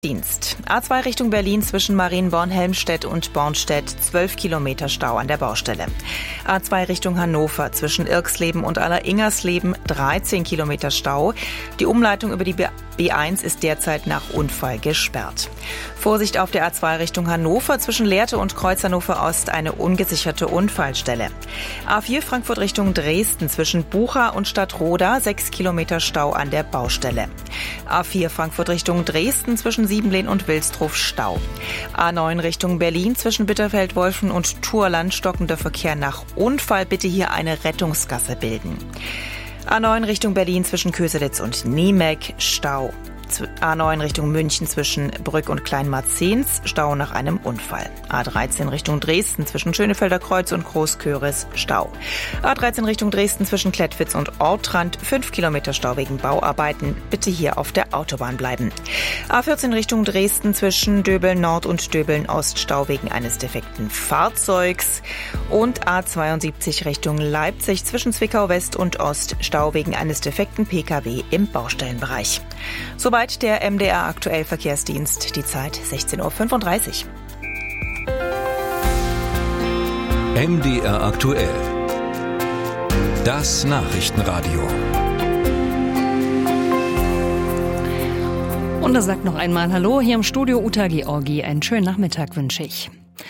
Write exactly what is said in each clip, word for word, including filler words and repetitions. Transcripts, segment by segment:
Dienst. A zwei Richtung Berlin zwischen Marienborn-Helmstedt und Bornstedt, zwölf Kilometer Stau an der Baustelle. A zwei Richtung Hannover zwischen Irxleben und Aller-Ingersleben, dreizehn Kilometer Stau. Die Umleitung über die B eins ist derzeit nach Unfall gesperrt. Vorsicht auf der A zwei Richtung Hannover zwischen Lehrte und Kreuz Hannover Ost, eine ungesicherte Unfallstelle. A vier Frankfurt Richtung Dresden zwischen Bucha und Stadtroda, sechs Kilometer Stau an der Baustelle. A vier Frankfurt Richtung Dresden zwischen Siebenlehn und Wilsdruf Stau. A neun Richtung Berlin zwischen Bitterfeld-Wolfen und Thurland stockender Verkehr nach Unfall. Bitte hier eine Rettungsgasse bilden. A neun Richtung Berlin zwischen Köselitz und Niemek Stau. A neun Richtung München zwischen Brück und Kleinmarzens, Stau nach einem Unfall. A dreizehn Richtung Dresden zwischen Schönefelder Kreuz und Großköris, Stau. A dreizehn Richtung Dresden zwischen Klettwitz und Ortrand, fünf Kilometer Stau wegen Bauarbeiten. Bitte hier auf der Autobahn bleiben. A vierzehn Richtung Dresden zwischen Döbeln Nord und Döbeln Ost, Stau wegen eines defekten Fahrzeugs. Und A zweiundsiebzig Richtung Leipzig zwischen Zwickau West und Ost, Stau wegen eines defekten P K W im Baustellenbereich. Soweit der M D R Aktuell Verkehrsdienst. Die Zeit sechzehn Uhr fünfunddreißig. M D R Aktuell. Das Nachrichtenradio. Und da sagt noch einmal Hallo, hier im Studio Uta Georgi. Einen schönen Nachmittag wünsche ich.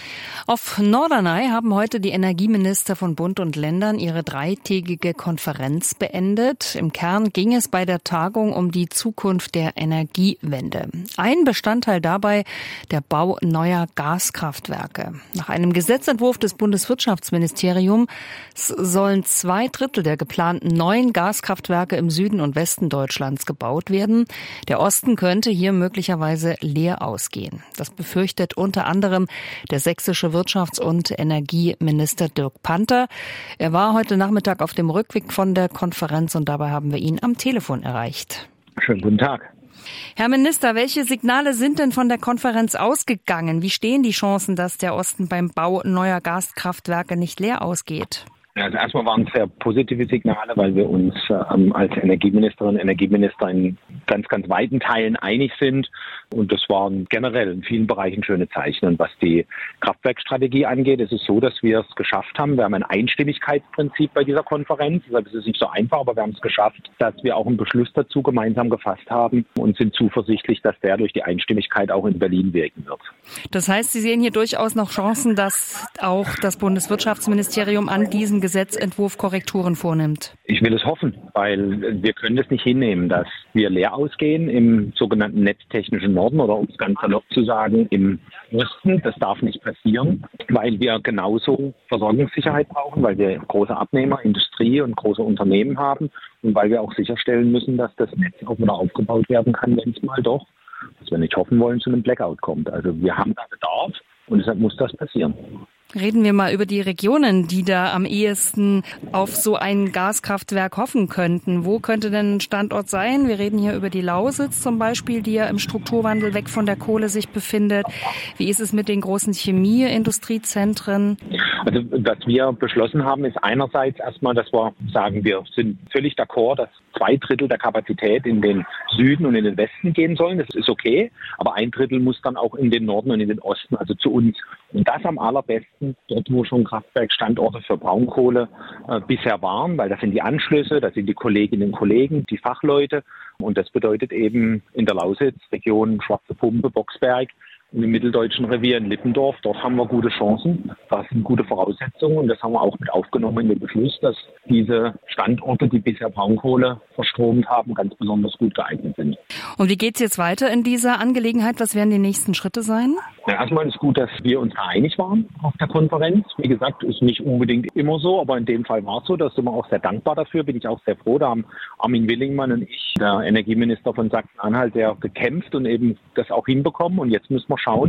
Auf Norderney haben heute die Energieminister von Bund und Ländern ihre dreitägige Konferenz beendet. Im Kern ging es bei der Tagung um die Zukunft der Energiewende. Ein Bestandteil dabei der Bau neuer Gaskraftwerke. Nach einem Gesetzentwurf des Bundeswirtschaftsministeriums sollen zwei Drittel der geplanten neuen Gaskraftwerke im Süden und Westen Deutschlands gebaut werden. Der Osten könnte hier möglicherweise leer ausgehen. Das befürchtet unter anderem der sächsische Wirtschafts- und Energieminister Dirk Panther. Er war heute Nachmittag auf dem Rückweg von der Konferenz und dabei haben wir ihn am Telefon erreicht. Schönen guten Tag. Herr Minister, welche Signale sind denn von der Konferenz ausgegangen? Wie stehen die Chancen, dass der Osten beim Bau neuer Gaskraftwerke nicht leer ausgeht? Also erstmal waren es sehr positive Signale, weil wir uns ähm, als Energieministerinnen und Energieminister in ganz, ganz weiten Teilen einig sind. Und das waren generell in vielen Bereichen schöne Zeichen. Und was die Kraftwerkstrategie angeht, ist es so, dass wir es geschafft haben. Wir haben ein Einstimmigkeitsprinzip bei dieser Konferenz. Deshalb ist es nicht so einfach, aber wir haben es geschafft, dass wir auch einen Beschluss dazu gemeinsam gefasst haben und sind zuversichtlich, dass der durch die Einstimmigkeit auch in Berlin wirken wird. Das heißt, Sie sehen hier durchaus noch Chancen, dass auch das Bundeswirtschaftsministerium an diesem Gesetzentwurf Korrekturen vornimmt? Ich will es hoffen, weil wir können es nicht hinnehmen, dass wir leer ausgehen im sogenannten netztechnischen Norden oder um es ganz salopp zu sagen, im Osten. Das darf nicht passieren, weil wir genauso Versorgungssicherheit brauchen, weil wir große Abnehmer, Industrie und große Unternehmen haben und weil wir auch sicherstellen müssen, dass das Netz auch wieder aufgebaut werden kann, wenn es mal doch, was wir nicht hoffen wollen, zu einem Blackout kommt. Also wir haben da Bedarf und deshalb muss das passieren. Reden wir mal über die Regionen, die da am ehesten auf so ein Gaskraftwerk hoffen könnten. Wo könnte denn ein Standort sein? Wir reden hier über die Lausitz zum Beispiel, die ja im Strukturwandel weg von der Kohle sich befindet. Wie ist es mit den großen Chemie-Industriezentren? Also was wir beschlossen haben, ist einerseits erstmal, dass wir sagen, wir sind völlig d'accord, dass zwei Drittel der Kapazität in den Süden und in den Westen gehen sollen. Das ist okay, aber ein Drittel muss dann auch in den Norden und in den Osten, also zu uns. Und das am allerbesten dort, wo schon Kraftwerkstandorte für Braunkohle äh, bisher waren, weil das sind die Anschlüsse, das sind die Kolleginnen und Kollegen, die Fachleute. Und das bedeutet eben in der Lausitz, Region Schwarze Pumpe, Boxberg, und im mitteldeutschen Revier in Lippendorf, dort haben wir gute Chancen, da sind gute Voraussetzungen und das haben wir auch mit aufgenommen in den Beschluss, dass diese Standorte, die bisher Braunkohle verstromt haben, ganz besonders gut geeignet sind. Und wie geht es jetzt weiter in dieser Angelegenheit? Was werden die nächsten Schritte sein? Ja, erstmal ist gut, dass wir uns da einig waren auf der Konferenz. Wie gesagt, ist nicht unbedingt immer so, aber in dem Fall war es so, da sind wir auch sehr dankbar dafür, bin ich auch sehr froh. Da haben Armin Willingmann und ich, der Energieminister von Sachsen-Anhalt, sehr gekämpft und eben das auch hinbekommen. Und jetzt müssen wir schauen,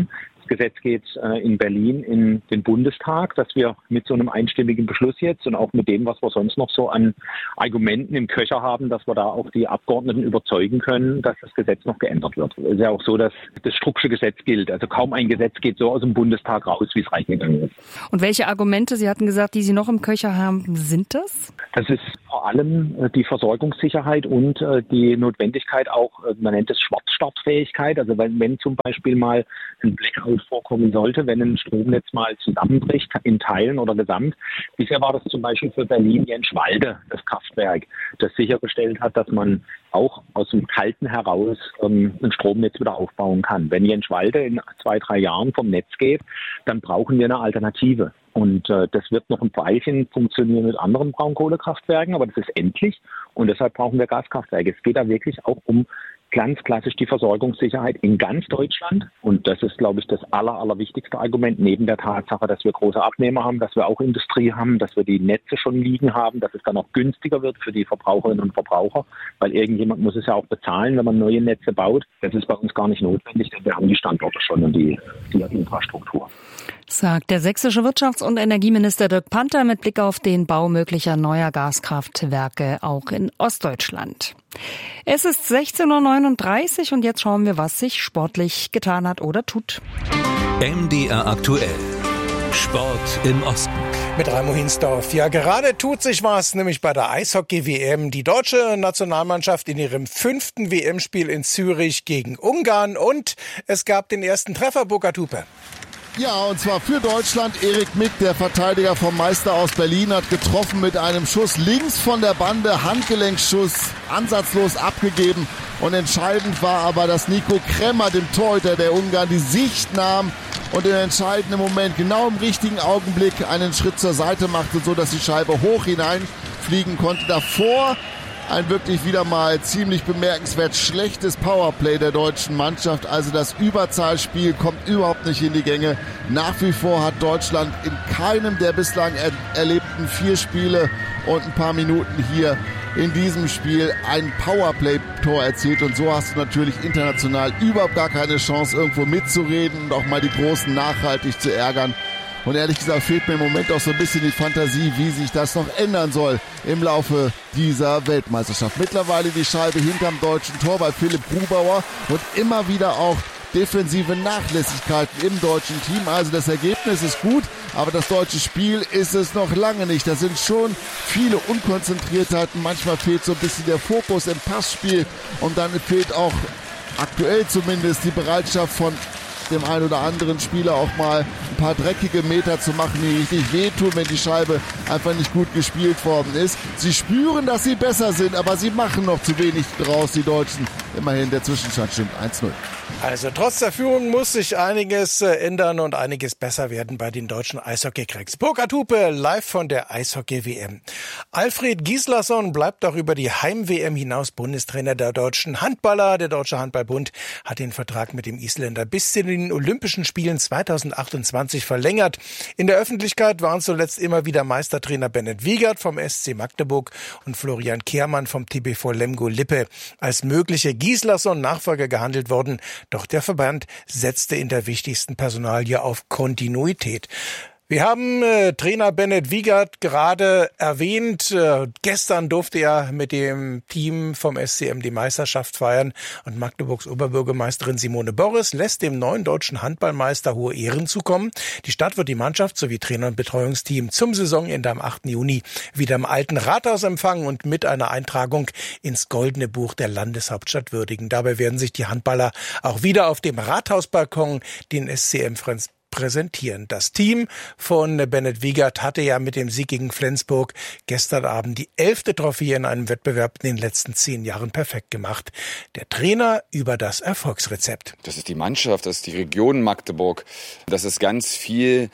Das Gesetz geht äh, in Berlin in den Bundestag, dass wir mit so einem einstimmigen Beschluss jetzt und auch mit dem, was wir sonst noch so an Argumenten im Köcher haben, dass wir da auch die Abgeordneten überzeugen können, dass das Gesetz noch geändert wird. Es ist ja auch so, dass das Strucksche Gesetz gilt. Also kaum ein Gesetz geht so aus dem Bundestag raus, wie es reingegangen ist. Und welche Argumente, Sie hatten gesagt, die Sie noch im Köcher haben, sind das? Das ist vor allem äh, die Versorgungssicherheit und äh, die Notwendigkeit auch, äh, man nennt es Schwarzstartfähigkeit. Also wenn, wenn zum Beispiel mal ein Blackout vorkommen sollte, wenn ein Stromnetz mal zusammenbricht, in Teilen oder gesamt. Bisher war das zum Beispiel für Berlin-Jenschwalde, das Kraftwerk, das sichergestellt hat, dass man auch aus dem Kalten heraus ähm, ein Stromnetz wieder aufbauen kann. Wenn Jenschwalde in zwei, drei Jahren vom Netz geht, dann brauchen wir eine Alternative. Und äh, das wird noch ein Weilchen funktionieren mit anderen Braunkohlekraftwerken, aber das ist endlich und deshalb brauchen wir Gaskraftwerke. Es geht da wirklich auch um ganz klassisch die Versorgungssicherheit in ganz Deutschland. Und das ist, glaube ich, das aller, allerwichtigste Argument, neben der Tatsache, dass wir große Abnehmer haben, dass wir auch Industrie haben, dass wir die Netze schon liegen haben, dass es dann auch günstiger wird für die Verbraucherinnen und Verbraucher, weil irgendjemand muss es ja auch bezahlen, wenn man neue Netze baut. Das ist bei uns gar nicht notwendig, denn wir haben die Standorte schon und die, die Infrastruktur. Sagt der sächsische Wirtschafts- und Energieminister Dirk Panther mit Blick auf den Bau möglicher neuer Gaskraftwerke auch in Ostdeutschland. Es ist sechzehn Uhr neununddreißig und jetzt schauen wir, was sich sportlich getan hat oder tut. M D R aktuell. Sport im Osten. Mit Raimo Hinsdorf. Ja, gerade tut sich was, nämlich bei der Eishockey-W M. Die deutsche Nationalmannschaft in ihrem fünften W M-Spiel in Zürich gegen Ungarn und es gab den ersten Treffer, Burkhard Hupe. Ja, und zwar für Deutschland. Erik Mick, der Verteidiger vom Meister aus Berlin, hat getroffen mit einem Schuss links von der Bande. Handgelenkschuss, ansatzlos abgegeben. Und entscheidend war aber, dass Nico Kremmer, dem Torhüter der Ungarn, die Sicht nahm und im entscheidenden Moment, genau im richtigen Augenblick, einen Schritt zur Seite machte, so dass die Scheibe hoch hineinfliegen konnte. Davor ein wirklich wieder mal ziemlich bemerkenswert schlechtes Powerplay der deutschen Mannschaft. Also das Überzahlspiel kommt überhaupt nicht in die Gänge. Nach wie vor hat Deutschland in keinem der bislang er- erlebten vier Spiele und ein paar Minuten hier in diesem Spiel ein Powerplay-Tor erzielt. Und so hast du natürlich international überhaupt gar keine Chance, irgendwo mitzureden und auch mal die Großen nachhaltig zu ärgern. Und ehrlich gesagt fehlt mir im Moment auch so ein bisschen die Fantasie, wie sich das noch ändern soll im Laufe dieser Weltmeisterschaft. Mittlerweile die Scheibe hinterm deutschen Tor bei Philipp Grubauer und immer wieder auch defensive Nachlässigkeiten im deutschen Team. Also das Ergebnis ist gut, aber das deutsche Spiel ist es noch lange nicht. Da sind schon viele Unkonzentriertheiten. Manchmal fehlt so ein bisschen der Fokus im Passspiel und dann fehlt auch aktuell zumindest die Bereitschaft von dem einen oder anderen Spieler auch mal ein paar dreckige Meter zu machen, die richtig wehtun, wenn die Scheibe einfach nicht gut gespielt worden ist. Sie spüren, dass sie besser sind, aber sie machen noch zu wenig draus, die Deutschen. Immerhin der Zwischenstand stimmt eins null. Also trotz der Führung muss sich einiges ändern und einiges besser werden bei den deutschen Eishockey-Cracks. Burkhard Hupe live von der Eishockey-W M. Alfred Gislason bleibt auch über die Heim-W M hinaus Bundestrainer der deutschen Handballer. Der Deutsche Handballbund hat den Vertrag mit dem Isländer bis zu den Olympischen Spielen zweitausendachtundzwanzig verlängert. In der Öffentlichkeit waren zuletzt immer wieder Meistertrainer Bennett Wiegert vom S C Magdeburg und Florian Kehrmann vom T B V Lemgo-Lippe als mögliche Gislason-Nachfolger gehandelt worden. Doch der Verband setzte in der wichtigsten Personalie auf Kontinuität. Wir haben äh, Trainer Bennett Wiegert gerade erwähnt. Äh, gestern durfte er mit dem Team vom S C M die Meisterschaft feiern. Und Magdeburgs Oberbürgermeisterin Simone Borres lässt dem neuen deutschen Handballmeister hohe Ehren zukommen. Die Stadt wird die Mannschaft sowie Trainer und Betreuungsteam zum Saisonende am achten Juni wieder im alten Rathaus empfangen und mit einer Eintragung ins Goldene Buch der Landeshauptstadt würdigen. Dabei werden sich die Handballer auch wieder auf dem Rathausbalkon den S C M Friends präsentieren. Das Team von Bennett Wiegert hatte ja mit dem Sieg gegen Flensburg gestern Abend die elfte Trophäe in einem Wettbewerb in den letzten zehn Jahren perfekt gemacht. Der Trainer über das Erfolgsrezept. Das ist die Mannschaft, das ist die Region Magdeburg. Das ist ganz viel,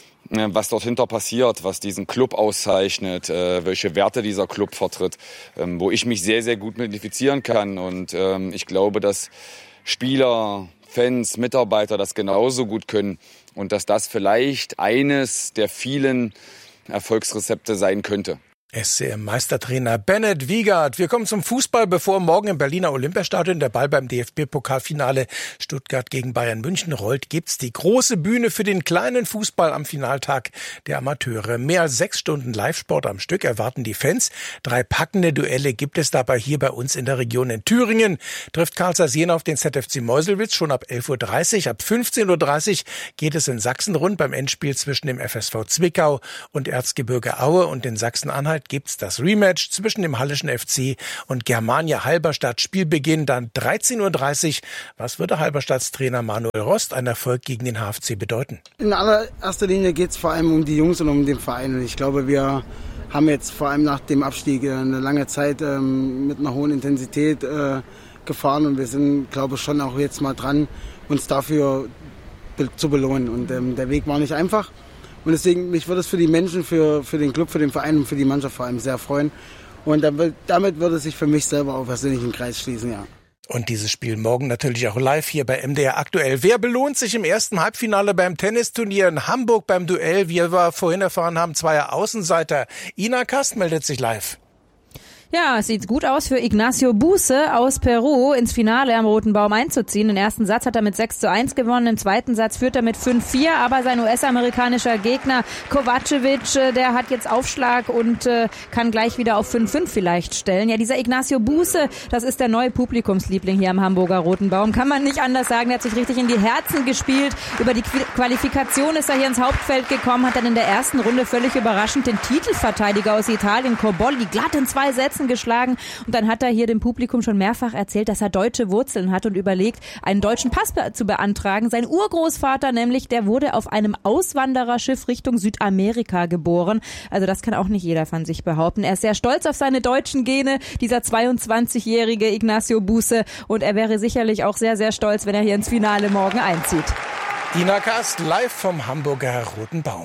was dort hinter passiert, was diesen Club auszeichnet, welche Werte dieser Club vertritt, wo ich mich sehr, sehr gut mit identifizieren kann. Und ich glaube, dass Spieler, Fans, Mitarbeiter das genauso gut können und dass das vielleicht eines der vielen Erfolgsrezepte sein könnte. S C M-Meistertrainer Bennett Wiegert. Wir kommen zum Fußball, bevor morgen im Berliner Olympiastadion der Ball beim D F B-Pokalfinale Stuttgart gegen Bayern München rollt, gibt's die große Bühne für den kleinen Fußball am Finaltag der Amateure. Mehr als sechs Stunden Live-Sport am Stück erwarten die Fans. Drei packende Duelle gibt es dabei hier bei uns in der Region. In Thüringen trifft Karl Zeiss Jena auf den Z F C Meuselwitz schon ab elf Uhr dreißig. Ab fünfzehn Uhr dreißig geht es in Sachsen rund beim Endspiel zwischen dem F S V Zwickau und Erzgebirge Aue, und in Sachsen-Anhalt gibt's das Rematch zwischen dem Halleschen F C und Germania Halberstadt. Spielbeginn dann dreizehn Uhr dreißig. Was würde Halberstadts Trainer Manuel Rost ein Erfolg gegen den H F C bedeuten? In allererster Linie geht's vor allem um die Jungs und um den Verein. Und ich glaube, wir haben jetzt vor allem nach dem Abstieg eine lange Zeit ähm, mit einer hohen Intensität äh, gefahren. Und wir sind, glaube ich, schon auch jetzt mal dran, uns dafür be- zu belohnen. Und ähm, der Weg war nicht einfach. Und deswegen, mich würde es für die Menschen, für, für den Club, für den Verein und für die Mannschaft vor allem sehr freuen. Und damit würde es sich für mich selber auch persönlich einen Kreis schließen, ja. Und dieses Spiel morgen natürlich auch live hier bei M D R aktuell. Wer belohnt sich im ersten Halbfinale beim Tennisturnier in Hamburg beim Duell? Wie wir vorhin erfahren haben, zweier Außenseiter. Ina Kast meldet sich live. Ja, es sieht gut aus für Ignacio Buse aus Peru, ins Finale am Roten Baum einzuziehen. Den ersten Satz hat er mit sechs zu eins gewonnen, im zweiten Satz führt er mit fünf vier, aber sein U S-amerikanischer Gegner Kovacevic, der hat jetzt Aufschlag und äh, kann gleich wieder auf fünf fünf vielleicht stellen. Ja, dieser Ignacio Buse, das ist der neue Publikumsliebling hier am Hamburger Roten Baum. Kann man nicht anders sagen, der hat sich richtig in die Herzen gespielt. Über die Qualifikation ist er hier ins Hauptfeld gekommen, hat dann in der ersten Runde völlig überraschend den Titelverteidiger aus Italien, Cobolli, glatt in zwei Sätzen geschlagen, und dann hat er hier dem Publikum schon mehrfach erzählt, dass er deutsche Wurzeln hat und überlegt, einen deutschen Pass zu beantragen. Sein Urgroßvater nämlich, der wurde auf einem Auswandererschiff Richtung Südamerika geboren. Also das kann auch nicht jeder von sich behaupten. Er ist sehr stolz auf seine deutschen Gene, dieser zweiundzwanzigjährige Ignacio Buse, und er wäre sicherlich auch sehr, sehr stolz, wenn er hier ins Finale morgen einzieht. Ina Kast live vom Hamburger Roten Baum.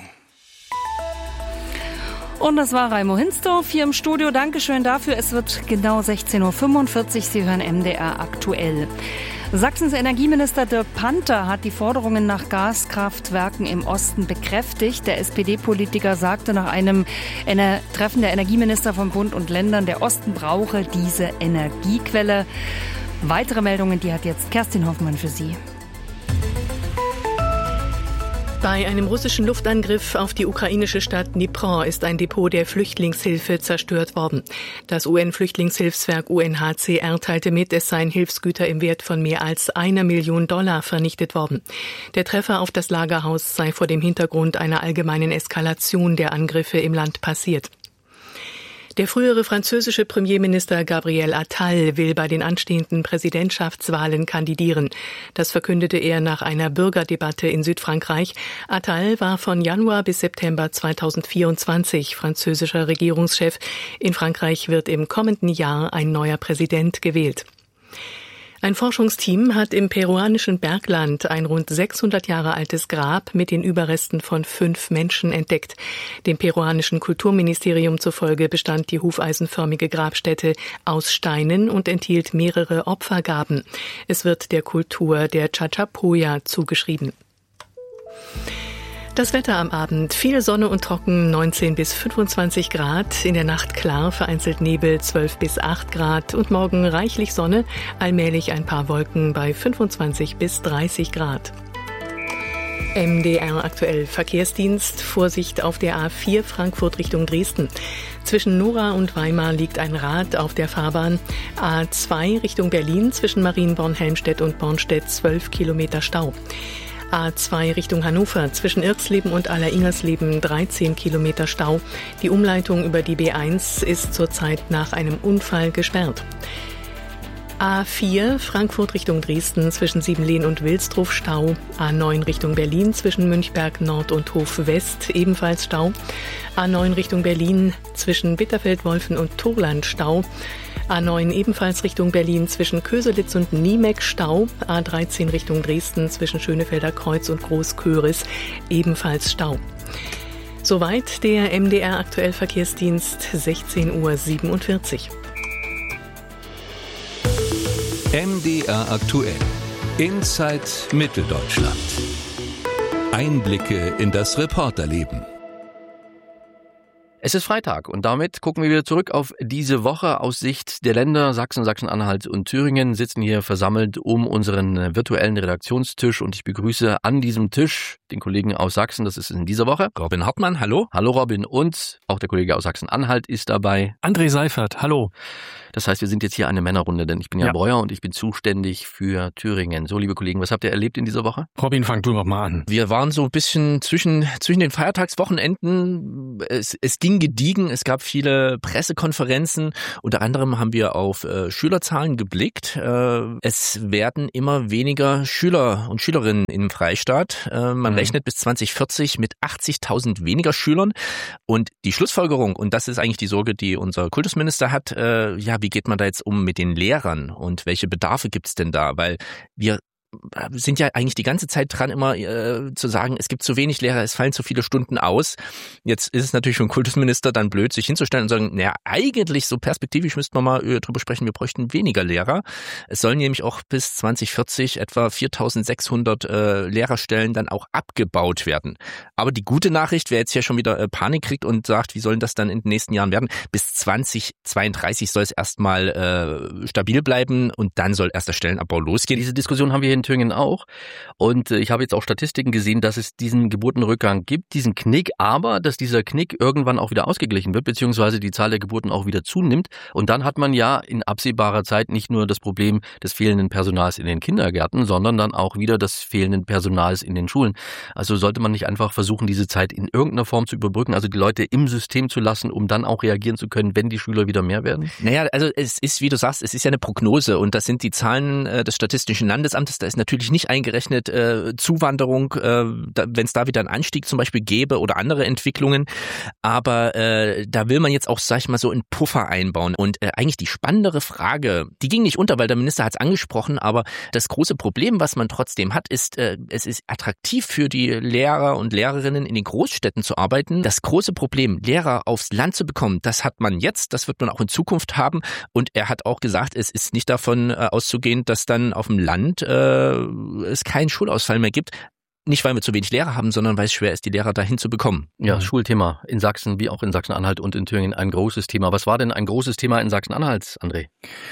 Und das war Raimo Hinsdorf hier im Studio. Dankeschön dafür. Es wird genau sechzehn Uhr fünfundvierzig. Sie hören M D R aktuell. Sachsens Energieminister Dirk Panther hat die Forderungen nach Gaskraftwerken im Osten bekräftigt. Der S P D-Politiker sagte nach einem Treffen der Energieminister von Bund und Ländern, der Osten brauche diese Energiequelle. Weitere Meldungen, die hat jetzt Kerstin Hoffmann für Sie. Bei einem russischen Luftangriff auf die ukrainische Stadt Dnipro ist ein Depot der Flüchtlingshilfe zerstört worden. Das U N-Flüchtlingshilfswerk U N H C R teilte mit, es seien Hilfsgüter im Wert von mehr als einer Million Dollar vernichtet worden. Der Treffer auf das Lagerhaus sei vor dem Hintergrund einer allgemeinen Eskalation der Angriffe im Land passiert. Der frühere französische Premierminister Gabriel Attal will bei den anstehenden Präsidentschaftswahlen kandidieren. Das verkündete er nach einer Bürgerdebatte in Südfrankreich. Attal war von Januar bis September zweitausendvierundzwanzig französischer Regierungschef. In Frankreich wird im kommenden Jahr ein neuer Präsident gewählt. Ein Forschungsteam hat im peruanischen Bergland ein rund sechshundert Jahre altes Grab mit den Überresten von fünf Menschen entdeckt. Dem peruanischen Kulturministerium zufolge bestand die hufeisenförmige Grabstätte aus Steinen und enthielt mehrere Opfergaben. Es wird der Kultur der Chachapoya zugeschrieben. Das Wetter am Abend: viel Sonne und trocken, neunzehn bis fünfundzwanzig Grad. In der Nacht klar, vereinzelt Nebel, zwölf bis acht Grad. Und morgen reichlich Sonne, allmählich ein paar Wolken bei fünfundzwanzig bis dreißig Grad. M D R aktuell Verkehrsdienst. Vorsicht auf der A vier Frankfurt Richtung Dresden. Zwischen Nora und Weimar liegt ein Rad auf der Fahrbahn. A zwei Richtung Berlin zwischen Marienborn-Helmstedt und Bornstedt zwölf Kilometer Stau. A zwei Richtung Hannover zwischen Irksleben und Aller-Ingersleben dreizehn Kilometer Stau. Die Umleitung über die B eins ist zurzeit nach einem Unfall gesperrt. A vier Frankfurt Richtung Dresden zwischen Siebenlehn und Wilsdruf Stau. A neun Richtung Berlin zwischen Münchberg Nord und Hof West ebenfalls Stau. A neun Richtung Berlin zwischen Bitterfeld-Wolfen und Turland Stau. A neun ebenfalls Richtung Berlin zwischen Köselitz und Niemeck Stau. A dreizehn Richtung Dresden zwischen Schönefelder Kreuz und Großköris ebenfalls Stau. Soweit der M D R aktuell Verkehrsdienst, sechzehn Uhr siebenundvierzig. M D R aktuell. Inside Mitteldeutschland. Einblicke in das Reporterleben. Es ist Freitag und damit gucken wir wieder zurück auf diese Woche aus Sicht der Länder. Sachsen, Sachsen-Anhalt und Thüringen sitzen hier versammelt um unseren virtuellen Redaktionstisch und ich begrüße an diesem Tisch den Kollegen aus Sachsen. Das ist in dieser Woche Robin Hartmann. Hallo. Hallo Robin. Und auch der Kollege aus Sachsen-Anhalt ist dabei. André Seifert. Hallo. Das heißt, wir sind jetzt hier eine Männerrunde, denn ich bin ja, ja Breuer und ich bin zuständig für Thüringen. So, liebe Kollegen, was habt ihr erlebt in dieser Woche? Robin, fang du noch mal an. Wir waren so ein bisschen zwischen zwischen den Feiertagswochenenden. Es, es ging gediegen, es gab viele Pressekonferenzen. Unter anderem haben wir auf äh, Schülerzahlen geblickt. Äh, es werden immer weniger Schüler und Schülerinnen im Freistaat. Äh, man mhm. rechnet bis zwanzig vierzig mit achtzigtausend weniger Schülern. Und die Schlussfolgerung, und das ist eigentlich die Sorge, die unser Kultusminister hat, äh, ja, wie geht man da jetzt um mit den Lehrern und welche Bedarfe gibt es denn da? Weil wir sind ja eigentlich die ganze Zeit dran, immer äh, zu sagen, es gibt zu wenig Lehrer, es fallen zu viele Stunden aus. Jetzt ist es natürlich für den Kultusminister dann blöd, sich hinzustellen und sagen, naja, eigentlich so perspektivisch müssten wir mal drüber sprechen, wir bräuchten weniger Lehrer. Es sollen nämlich auch bis zwanzig vierzig etwa viertausendsechshundert äh, Lehrerstellen dann auch abgebaut werden. Aber die gute Nachricht, wer jetzt hier schon wieder äh, Panik kriegt und sagt, wie sollen das dann in den nächsten Jahren werden, bis zwanzig zweiunddreißig soll es erstmal äh, stabil bleiben und dann soll erst der Stellenabbau losgehen. Diese Diskussion haben wir in Thüringen auch. Und ich habe jetzt auch Statistiken gesehen, dass es diesen Geburtenrückgang gibt, diesen Knick, aber dass dieser Knick irgendwann auch wieder ausgeglichen wird, beziehungsweise die Zahl der Geburten auch wieder zunimmt. Und dann hat man ja in absehbarer Zeit nicht nur das Problem des fehlenden Personals in den Kindergärten, sondern dann auch wieder des fehlenden Personals in den Schulen. Also sollte man nicht einfach versuchen, diese Zeit in irgendeiner Form zu überbrücken, also die Leute im System zu lassen, um dann auch reagieren zu können, wenn die Schüler wieder mehr werden? Naja, also es ist, wie du sagst, es ist ja eine Prognose und das sind die Zahlen äh, des Statistischen Landesamtes. Da ist natürlich nicht eingerechnet äh, Zuwanderung, äh, wenn es da wieder einen Anstieg zum Beispiel gäbe oder andere Entwicklungen. Aber äh, da will man jetzt auch, sag ich mal, so einen Puffer einbauen. Und äh, eigentlich die spannendere Frage, die ging nicht unter, weil der Minister hat es angesprochen, aber das große Problem, was man trotzdem hat, ist, äh, es ist attraktiv für die Lehrer und Lehrerinnen in den Großstädten zu arbeiten. Das große Problem, Lehrer aufs Land zu bekommen, das hat man jetzt, das wird man auch in Zukunft haben. Und er hat auch gesagt, es ist nicht davon äh, auszugehen, dass dann auf dem Land äh, es keinen Schulausfall mehr gibt. Nicht, weil wir zu wenig Lehrer haben, sondern weil es schwer ist, die Lehrer dahin zu bekommen. Ja, Schulthema in Sachsen wie auch in Sachsen-Anhalt und in Thüringen ein großes Thema. Was war denn ein großes Thema in Sachsen-Anhalt, André?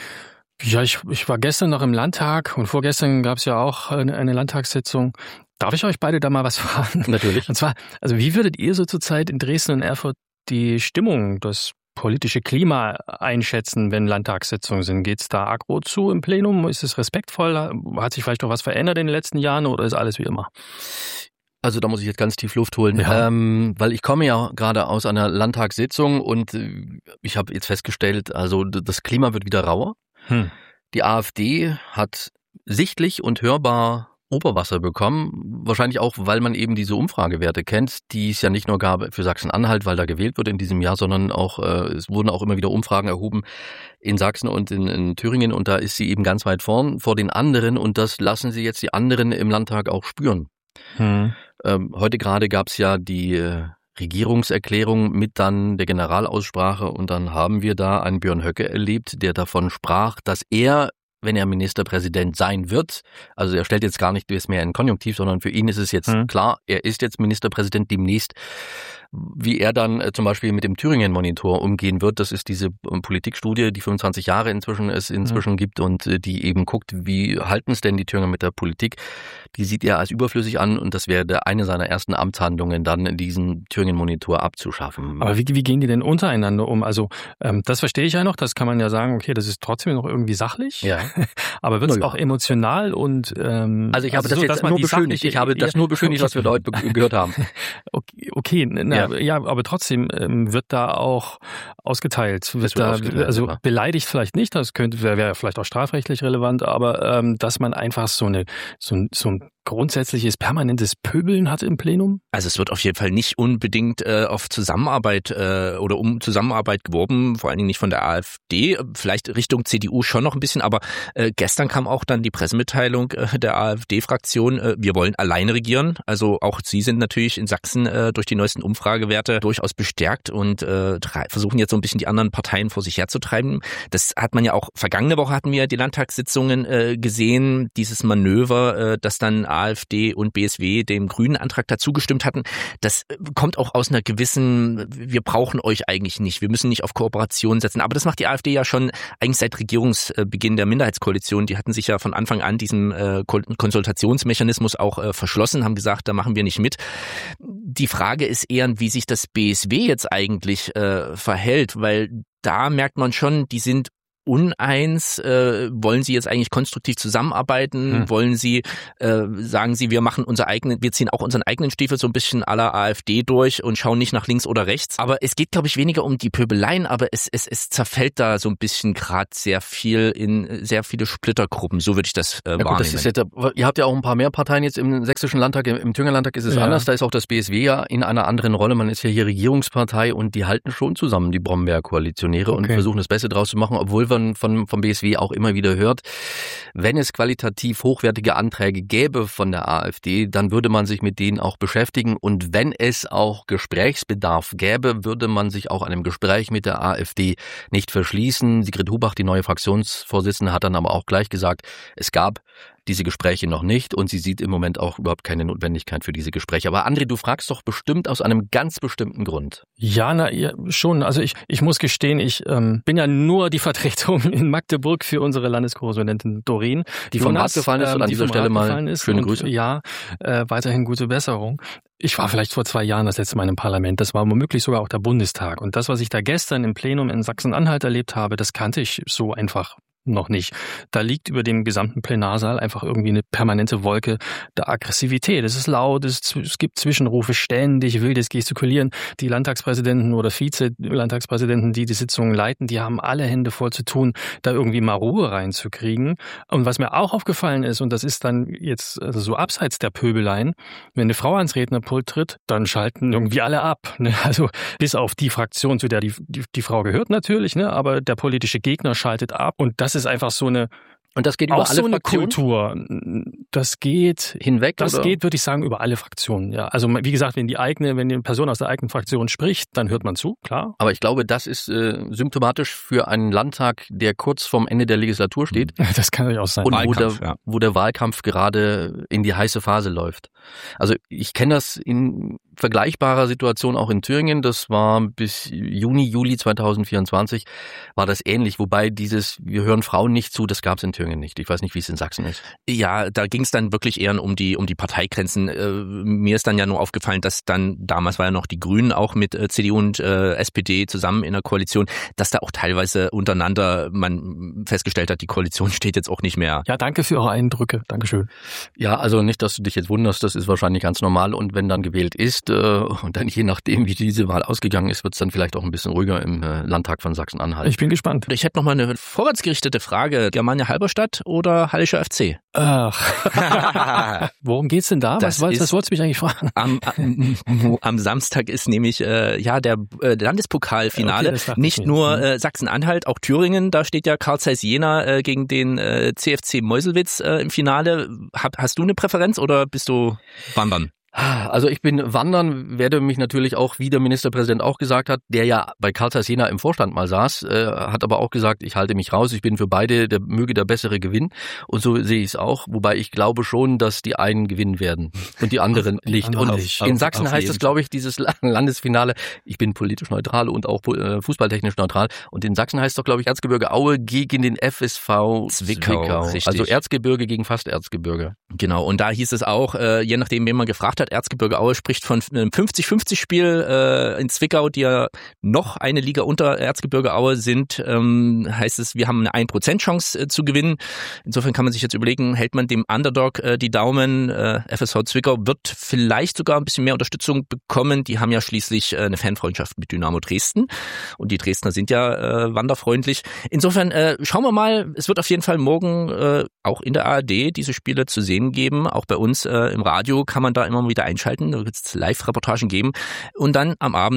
Ja, ich, ich war gestern noch im Landtag und vorgestern gab es ja auch eine, eine Landtagssitzung. Darf ich euch beide da mal was fragen? Natürlich. Und zwar, also wie würdet ihr so zurzeit in Dresden und Erfurt die Stimmung, das politische Klima einschätzen, wenn Landtagssitzungen sind? Geht's da aggro zu im Plenum? Ist es respektvoll? Hat sich vielleicht noch was verändert in den letzten Jahren oder ist alles wie immer? Also da muss ich jetzt ganz tief Luft holen, ja. ähm, weil ich komme ja gerade aus einer Landtagssitzung und ich habe jetzt festgestellt, also das Klima wird wieder rauer. Hm. Die AfD hat sichtlich und hörbar Oberwasser bekommen, wahrscheinlich auch, weil man eben diese Umfragewerte kennt, die es ja nicht nur gab für Sachsen-Anhalt, weil da gewählt wird in diesem Jahr, sondern auch, äh, es wurden auch immer wieder Umfragen erhoben in Sachsen und in, in Thüringen und da ist sie eben ganz weit vorn vor den anderen und das lassen sie jetzt die anderen im Landtag auch spüren. Hm. Ähm, heute gerade gab es ja die äh, Regierungserklärung mit dann der Generalaussprache und dann haben wir da einen Björn Höcke erlebt, der davon sprach, dass er, wenn er Ministerpräsident sein wird, also er stellt jetzt gar nicht mehr in Konjunktiv, sondern für ihn ist es jetzt hm. klar, er ist jetzt Ministerpräsident demnächst. Wie er dann äh, zum Beispiel mit dem Thüringen-Monitor umgehen wird, das ist diese ähm, Politikstudie, die fünfundzwanzig Jahre inzwischen es inzwischen mhm. gibt und äh, die eben guckt, wie halten es denn die Thüringer mit der Politik. Die sieht er als überflüssig an und das wäre eine seiner ersten Amtshandlungen, dann diesen Thüringen-Monitor abzuschaffen. Aber wie, wie gehen die denn untereinander um? Also ähm, das verstehe ich ja noch, das kann man ja sagen, okay, das ist trotzdem noch irgendwie sachlich, ja. aber wird es ja. auch emotional und ähm, also ich habe also das so, jetzt nur beschönigt, ich habe das nur beschönigt, was wir heute gehört haben. Okay, okay na, ja. ja, aber trotzdem ähm, wird da auch ausgeteilt, wird, wird da ausgeteilt, also ja. beleidigt vielleicht nicht, das könnte wäre wär vielleicht auch strafrechtlich relevant, aber ähm, dass man einfach so eine so, so ein grundsätzliches permanentes Pöbeln hat im Plenum? Also es wird auf jeden Fall nicht unbedingt äh, auf Zusammenarbeit äh, oder um Zusammenarbeit geworben, vor allen Dingen nicht von der AfD, vielleicht Richtung C D U schon noch ein bisschen, aber äh, gestern kam auch dann die Pressemitteilung äh, der AfD-Fraktion, äh, wir wollen alleine regieren, also auch sie sind natürlich in Sachsen äh, durch die neuesten Umfragewerte durchaus bestärkt und äh, versuchen jetzt so ein bisschen die anderen Parteien vor sich herzutreiben. Das hat man ja auch, vergangene Woche hatten wir die Landtagssitzungen äh, gesehen, dieses Manöver, äh, das dann AfD und B S W dem grünen Antrag dazugestimmt hatten. Das kommt auch aus einer gewissen, wir brauchen euch eigentlich nicht, wir müssen nicht auf Kooperation setzen. Aber das macht die AfD ja schon eigentlich seit Regierungsbeginn der Minderheitskoalition. Die hatten sich ja von Anfang an diesem äh, Konsultationsmechanismus auch äh, verschlossen, haben gesagt, da machen wir nicht mit. Die Frage ist eher, wie sich das B S W jetzt eigentlich äh, verhält, weil da merkt man schon, die sind uneins. Äh, wollen Sie jetzt eigentlich konstruktiv zusammenarbeiten? Hm. Wollen Sie, äh, sagen Sie, wir machen unser eigenen, wir ziehen auch unseren eigenen Stiefel so ein bisschen à la AfD durch und schauen nicht nach links oder rechts. Aber es geht, glaube ich, weniger um die Pöbeleien, aber es, es, es zerfällt da so ein bisschen gerade sehr viel in sehr viele Splittergruppen. So würde ich das äh, ja, gut, wahrnehmen. Das ist jetzt, ihr habt ja auch ein paar mehr Parteien jetzt im Sächsischen Landtag, im, im Thüringer Landtag ist es ja anders. Da ist auch das B S W ja in einer anderen Rolle. Man ist ja hier Regierungspartei und die halten schon zusammen, die Brombeer-Koalitionäre, okay, und versuchen das Beste draus zu machen, obwohl wir Von, vom B S W auch immer wieder hört, wenn es qualitativ hochwertige Anträge gäbe von der AfD, dann würde man sich mit denen auch beschäftigen und wenn es auch Gesprächsbedarf gäbe, würde man sich auch einem Gespräch mit der AfD nicht verschließen. Sigrid Hubach, die neue Fraktionsvorsitzende, hat dann aber auch gleich gesagt, es gab diese Gespräche noch nicht und sie sieht im Moment auch überhaupt keine Notwendigkeit für diese Gespräche. Aber André, du fragst doch bestimmt aus einem ganz bestimmten Grund. Ja, na ja, schon. Also ich ich muss gestehen, ich ähm, bin ja nur die Vertretung in Magdeburg für unsere Landeskorrespondentin Doreen. Die vom Rad gefallen ist, ähm, und an dieser Stelle mal schöne Grüße. Und, ja, äh, weiterhin gute Besserung. Ich war vielleicht vor zwei Jahren das letzte Mal im Parlament. Das war womöglich sogar auch der Bundestag. Und das, was ich da gestern im Plenum in Sachsen-Anhalt erlebt habe, das kannte ich so einfach noch nicht. Da liegt über dem gesamten Plenarsaal einfach irgendwie eine permanente Wolke der Aggressivität. Es ist laut, es, es gibt Zwischenrufe, ständig wildes Gestikulieren. Die Landtagspräsidenten oder Vize-Landtagspräsidenten, die die Sitzungen leiten, die haben alle Hände voll zu tun, da irgendwie mal Ruhe reinzukriegen. Und was mir auch aufgefallen ist, und das ist dann jetzt also so abseits der Pöbeleien, wenn eine Frau ans Rednerpult tritt, dann schalten irgendwie alle ab. Ne? Also bis auf die Fraktion, zu der die, die, die Frau gehört natürlich, ne? Aber der politische Gegner schaltet ab und das Das ist einfach so eine Und das geht über auch alle so eine Fraktionen? Kultur. Das geht hinweg. Das oder? geht, würde ich sagen, über alle Fraktionen. Ja, also wie gesagt, wenn die eigene, wenn die Person aus der eigenen Fraktion spricht, dann hört man zu, klar. Aber ich glaube, das ist äh, symptomatisch für einen Landtag, der kurz vorm Ende der Legislatur steht. Das kann durchaus sein. Und Wahlkampf, wo, der, ja. wo der Wahlkampf gerade in die heiße Phase läuft. Also ich kenne das in vergleichbarer Situation auch in Thüringen. Das war bis Juni, Juli zweitausendvierundzwanzig war das ähnlich. Wobei dieses, wir hören Frauen nicht zu, das gab es in Thüringen nicht. Ich weiß nicht, wie es in Sachsen ist. Ja, da ging es dann wirklich eher um die um die Parteigrenzen. Äh, mir ist dann ja nur aufgefallen, dass dann, damals war ja noch die Grünen auch mit äh, C D U und äh, S P D zusammen in der Koalition, dass da auch teilweise untereinander man festgestellt hat, die Koalition steht jetzt auch nicht mehr. Ja, danke für eure Eindrücke. Dankeschön. Ja, also nicht, dass du dich jetzt wunderst, das ist wahrscheinlich ganz normal. Und wenn dann gewählt ist, äh, und dann je nachdem, wie diese Wahl ausgegangen ist, wird es dann vielleicht auch ein bisschen ruhiger im äh, Landtag von Sachsen-Anhalt. Ich bin gespannt. Ich hätte noch mal eine vorwärtsgerichtete Frage. Germania Halberstadt oder Hallischer F C? Ach. Worum geht's denn da? Das was, ist, was wolltest du mich eigentlich fragen? Am, am, am Samstag ist nämlich äh, ja der äh, Landespokalfinale. Okay, nicht nicht. nur äh, Sachsen-Anhalt, auch Thüringen. Da steht ja Carl Zeiss Jena äh, gegen den äh, C F C Meuselwitz äh, im Finale. Hab, hast du eine Präferenz oder bist du wandern? Also ich bin wandern, werde mich natürlich auch, wie der Ministerpräsident auch gesagt hat, der ja bei Carl Zeiss Jena im Vorstand mal saß, äh, hat aber auch gesagt, ich halte mich raus, ich bin für beide, der möge der bessere gewinnen. Und so sehe ich es auch, wobei ich glaube schon, dass die einen gewinnen werden und die anderen nicht. Und in Sachsen heißt es, glaube ich, dieses Landesfinale, ich bin politisch neutral und auch fußballtechnisch neutral, und in Sachsen heißt es doch, glaube ich, Erzgebirge Aue gegen den F S V Zwickau. Zwickau. Also Erzgebirge gegen fast Erzgebirge. Genau, und da hieß es auch, äh, je nachdem, wen man gefragt hat, Erzgebirge Aue spricht von einem fünfzig fünfzig Spiel äh, in Zwickau, die ja noch eine Liga unter Erzgebirge Aue sind, ähm, heißt es, wir haben eine ein Prozent Chance äh, zu gewinnen. Insofern kann man sich jetzt überlegen, hält man dem Underdog äh, die Daumen. Äh, F S V Zwickau wird vielleicht sogar ein bisschen mehr Unterstützung bekommen. Die haben ja schließlich äh, eine Fanfreundschaft mit Dynamo Dresden und die Dresdner sind ja äh, wanderfreundlich. Insofern äh, schauen wir mal, es wird auf jeden Fall morgen äh, auch in der A R D diese Spiele zu sehen geben. Auch bei uns äh, im Radio kann man da immer wieder einschalten. Da wird es Live-Reportagen geben. Und dann am Abend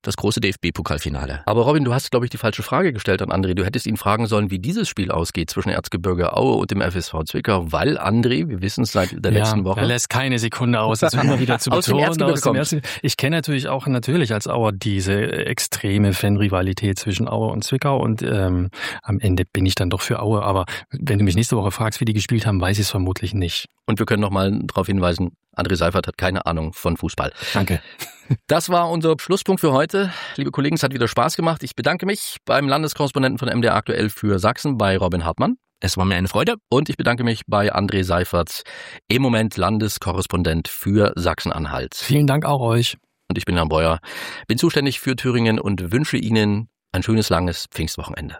das große D F B-Pokalfinale. Aber Robin, du hast, glaube ich, die falsche Frage gestellt an André. Du hättest ihn fragen sollen, wie dieses Spiel ausgeht zwischen Erzgebirge Aue und dem F S V Zwickau, weil André, wir wissen es seit der ja, letzten Woche. Er lässt keine Sekunde aus, das immer wieder zu betonen. aus dem aus dem Ersten, ich kenne natürlich auch natürlich als Auer diese extreme Fanrivalität zwischen Aue und Zwickau und ähm, am Ende bin ich dann doch für Aue. Aber wenn du mich nächste Woche fragst, wie die gespielt haben, weiß ich es vermutlich nicht. Und wir können noch mal darauf hinweisen, André Seifert hat keine Ahnung von Fußball. Danke. Das war unser Schlusspunkt für heute. Liebe Kollegen, es hat wieder Spaß gemacht. Ich bedanke mich beim Landeskorrespondenten von M D R aktuell für Sachsen, bei Robin Hartmann. Es war mir eine Freude. Und ich bedanke mich bei André Seifert, im Moment Landeskorrespondent für Sachsen-Anhalt. Vielen Dank auch euch. Und ich bin Jan Breuer, bin zuständig für Thüringen und wünsche Ihnen ein schönes, langes Pfingstwochenende.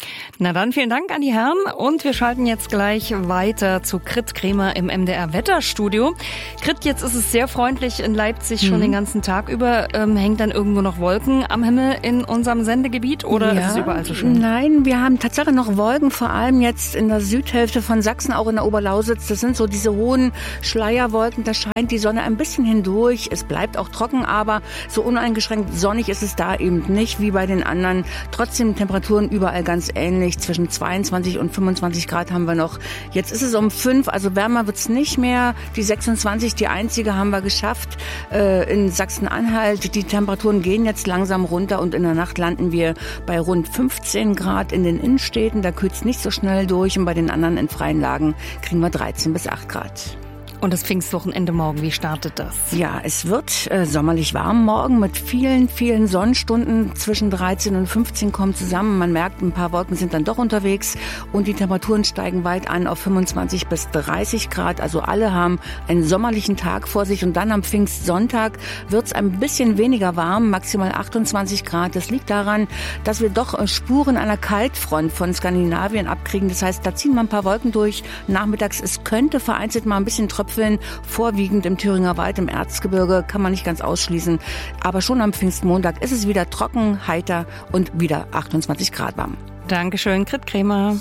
Na dann, vielen Dank an die Herren und wir schalten jetzt gleich weiter zu Krit Kremer im M D R Wetterstudio. Krit, jetzt ist es sehr freundlich in Leipzig schon mhm. den ganzen Tag über. Ähm, hängt dann irgendwo noch Wolken am Himmel in unserem Sendegebiet oder ja, ist es überall so schön? Nein, wir haben tatsächlich noch Wolken, vor allem jetzt in der Südhälfte von Sachsen, auch in der Oberlausitz. Das sind so diese hohen Schleierwolken, da scheint die Sonne ein bisschen hindurch. Es bleibt auch trocken, aber so uneingeschränkt sonnig ist es da eben nicht, wie bei den anderen. Trotzdem Temperaturen überall ganz ähnlich. Zwischen zweiundzwanzig und fünfundzwanzig Grad haben wir noch. Jetzt ist es um fünf, also wärmer wird's nicht mehr. Die sechsundzwanzig, die einzige haben wir geschafft äh, in Sachsen-Anhalt. Die Temperaturen gehen jetzt langsam runter und in der Nacht landen wir bei rund fünfzehn Grad in den Innenstädten. Da kühlt's nicht so schnell durch und bei den anderen in freien Lagen kriegen wir dreizehn bis acht Grad. Und das Pfingstwochenende morgen, wie startet das? Ja, es wird äh, sommerlich warm morgen mit vielen, vielen Sonnenstunden. Zwischen dreizehn und fünfzehn kommen zusammen. Man merkt, ein paar Wolken sind dann doch unterwegs und die Temperaturen steigen weit an auf fünfundzwanzig bis dreißig Grad. Also alle haben einen sommerlichen Tag vor sich und dann am Pfingstsonntag wird es ein bisschen weniger warm, maximal achtundzwanzig Grad. Das liegt daran, dass wir doch äh, Spuren einer Kaltfront von Skandinavien abkriegen. Das heißt, da ziehen mal ein paar Wolken durch. Nachmittags, es könnte vereinzelt mal ein bisschen tröpfeln. Vorwiegend im Thüringer Wald, im Erzgebirge, kann man nicht ganz ausschließen. Aber schon am Pfingstmontag ist es wieder trocken, heiter und wieder achtundzwanzig Grad warm. Dankeschön, Krit Kremer.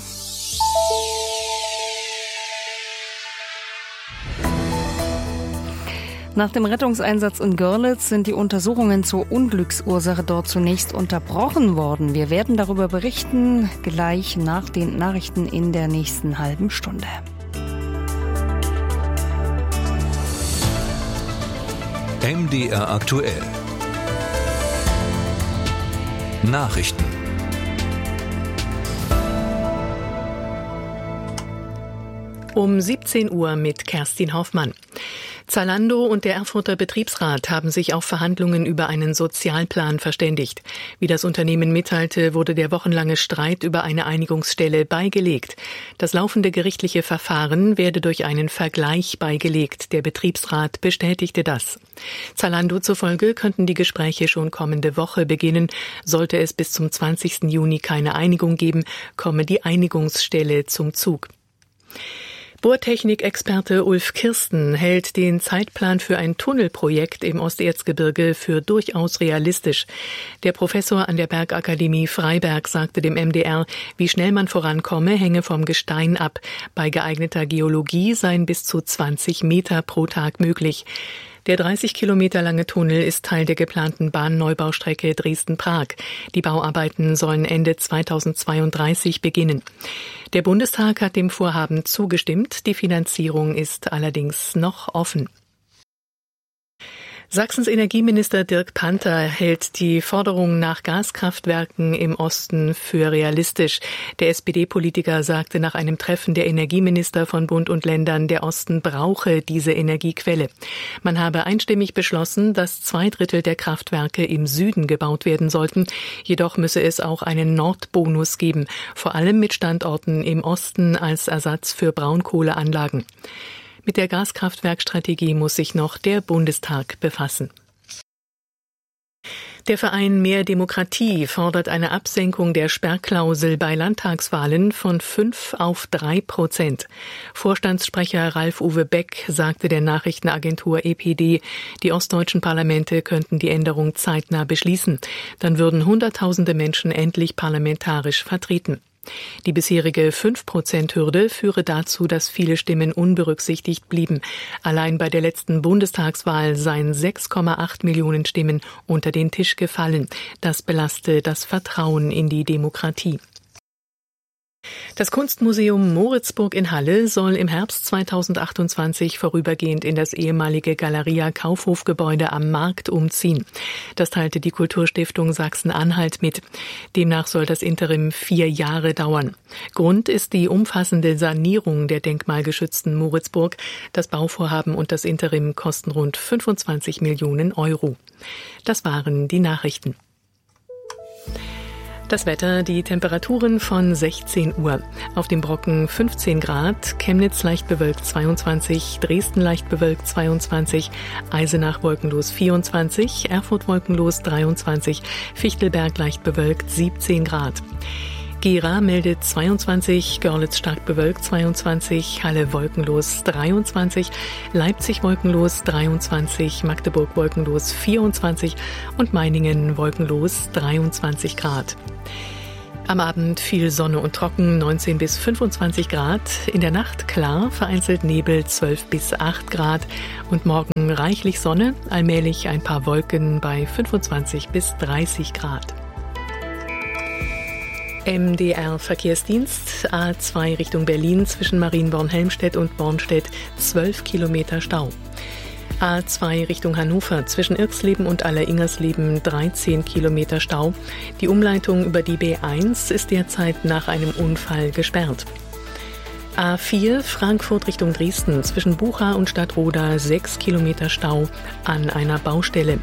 Nach dem Rettungseinsatz in Görlitz sind die Untersuchungen zur Unglücksursache dort zunächst unterbrochen worden. Wir werden darüber berichten, gleich nach den Nachrichten in der nächsten halben Stunde. M D R aktuell. Nachrichten. Um siebzehn Uhr mit Kerstin Hoffmann. Zalando und der Erfurter Betriebsrat haben sich auf Verhandlungen über einen Sozialplan verständigt. Wie das Unternehmen mitteilte, wurde der wochenlange Streit über eine Einigungsstelle beigelegt. Das laufende gerichtliche Verfahren werde durch einen Vergleich beigelegt. Der Betriebsrat bestätigte das. Zalando zufolge könnten die Gespräche schon kommende Woche beginnen. Sollte es bis zum zwanzigsten Juni keine Einigung geben, komme die Einigungsstelle zum Zug. Bohrtechnikexperte Ulf Kirsten hält den Zeitplan für ein Tunnelprojekt im Osterzgebirge für durchaus realistisch. Der Professor an der Bergakademie Freiberg sagte dem M D R, wie schnell man vorankomme, hänge vom Gestein ab. Bei geeigneter Geologie seien bis zu zwanzig Meter pro Tag möglich. Der dreißig Kilometer lange Tunnel ist Teil der geplanten Bahnneubaustrecke Dresden-Prag. Die Bauarbeiten sollen Ende zweitausendzweiunddreißig beginnen. Der Bundestag hat dem Vorhaben zugestimmt. Die Finanzierung ist allerdings noch offen. Sachsens Energieminister Dirk Panther hält die Forderung nach Gaskraftwerken im Osten für realistisch. Der S P D-Politiker sagte nach einem Treffen der Energieminister von Bund und Ländern, der Osten brauche diese Energiequelle. Man habe einstimmig beschlossen, dass zwei Drittel der Kraftwerke im Süden gebaut werden sollten. Jedoch müsse es auch einen Nordbonus geben, vor allem mit Standorten im Osten als Ersatz für Braunkohleanlagen. Mit der Gaskraftwerkstrategie muss sich noch der Bundestag befassen. Der Verein Mehr Demokratie fordert eine Absenkung der Sperrklausel bei Landtagswahlen von fünf auf drei Prozent. Vorstandssprecher Ralf-Uwe Beck sagte der Nachrichtenagentur E P D, die ostdeutschen Parlamente könnten die Änderung zeitnah beschließen. Dann würden Hunderttausende Menschen endlich parlamentarisch vertreten. Die bisherige fünf Prozent Hürde führe dazu, dass viele Stimmen unberücksichtigt blieben. Allein bei der letzten Bundestagswahl seien sechs Komma acht Millionen Stimmen unter den Tisch gefallen. Das belaste das Vertrauen in die Demokratie. Das Kunstmuseum Moritzburg in Halle soll im Herbst zweitausendachtundzwanzig vorübergehend in das ehemalige Galeria Kaufhofgebäude am Markt umziehen. Das teilte die Kulturstiftung Sachsen-Anhalt mit. Demnach soll das Interim vier Jahre dauern. Grund ist die umfassende Sanierung der denkmalgeschützten Moritzburg. Das Bauvorhaben und das Interim kosten rund fünfundzwanzig Millionen Euro. Das waren die Nachrichten. Das Wetter, die Temperaturen von sechzehn Uhr. Auf dem Brocken fünfzehn Grad, Chemnitz leicht bewölkt zweiundzwanzig, Dresden leicht bewölkt zweiundzwanzig, Eisenach wolkenlos vierundzwanzig, Erfurt wolkenlos dreiundzwanzig, Fichtelberg leicht bewölkt siebzehn Grad. Gera meldet zweiundzwanzig, Görlitz stark bewölkt zweiundzwanzig, Halle wolkenlos dreiundzwanzig, Leipzig wolkenlos dreiundzwanzig, Magdeburg wolkenlos vierundzwanzig und Meiningen wolkenlos dreiundzwanzig Grad. Am Abend viel Sonne und trocken, neunzehn bis fünfundzwanzig Grad. In der Nacht klar, vereinzelt Nebel, zwölf bis acht Grad. Und morgen reichlich Sonne, allmählich ein paar Wolken bei fünfundzwanzig bis dreißig Grad. M D R-Verkehrsdienst, A zwei Richtung Berlin zwischen Marienborn-Helmstedt und Bornstedt, zwölf Kilometer Stau. A zwei Richtung Hannover zwischen Irxleben und Aller-Ingersleben, dreizehn Kilometer Stau. Die Umleitung über die B eins ist derzeit nach einem Unfall gesperrt. A vier Frankfurt Richtung Dresden zwischen Bucha und Stadtroda, sechs Kilometer Stau an einer Baustelle.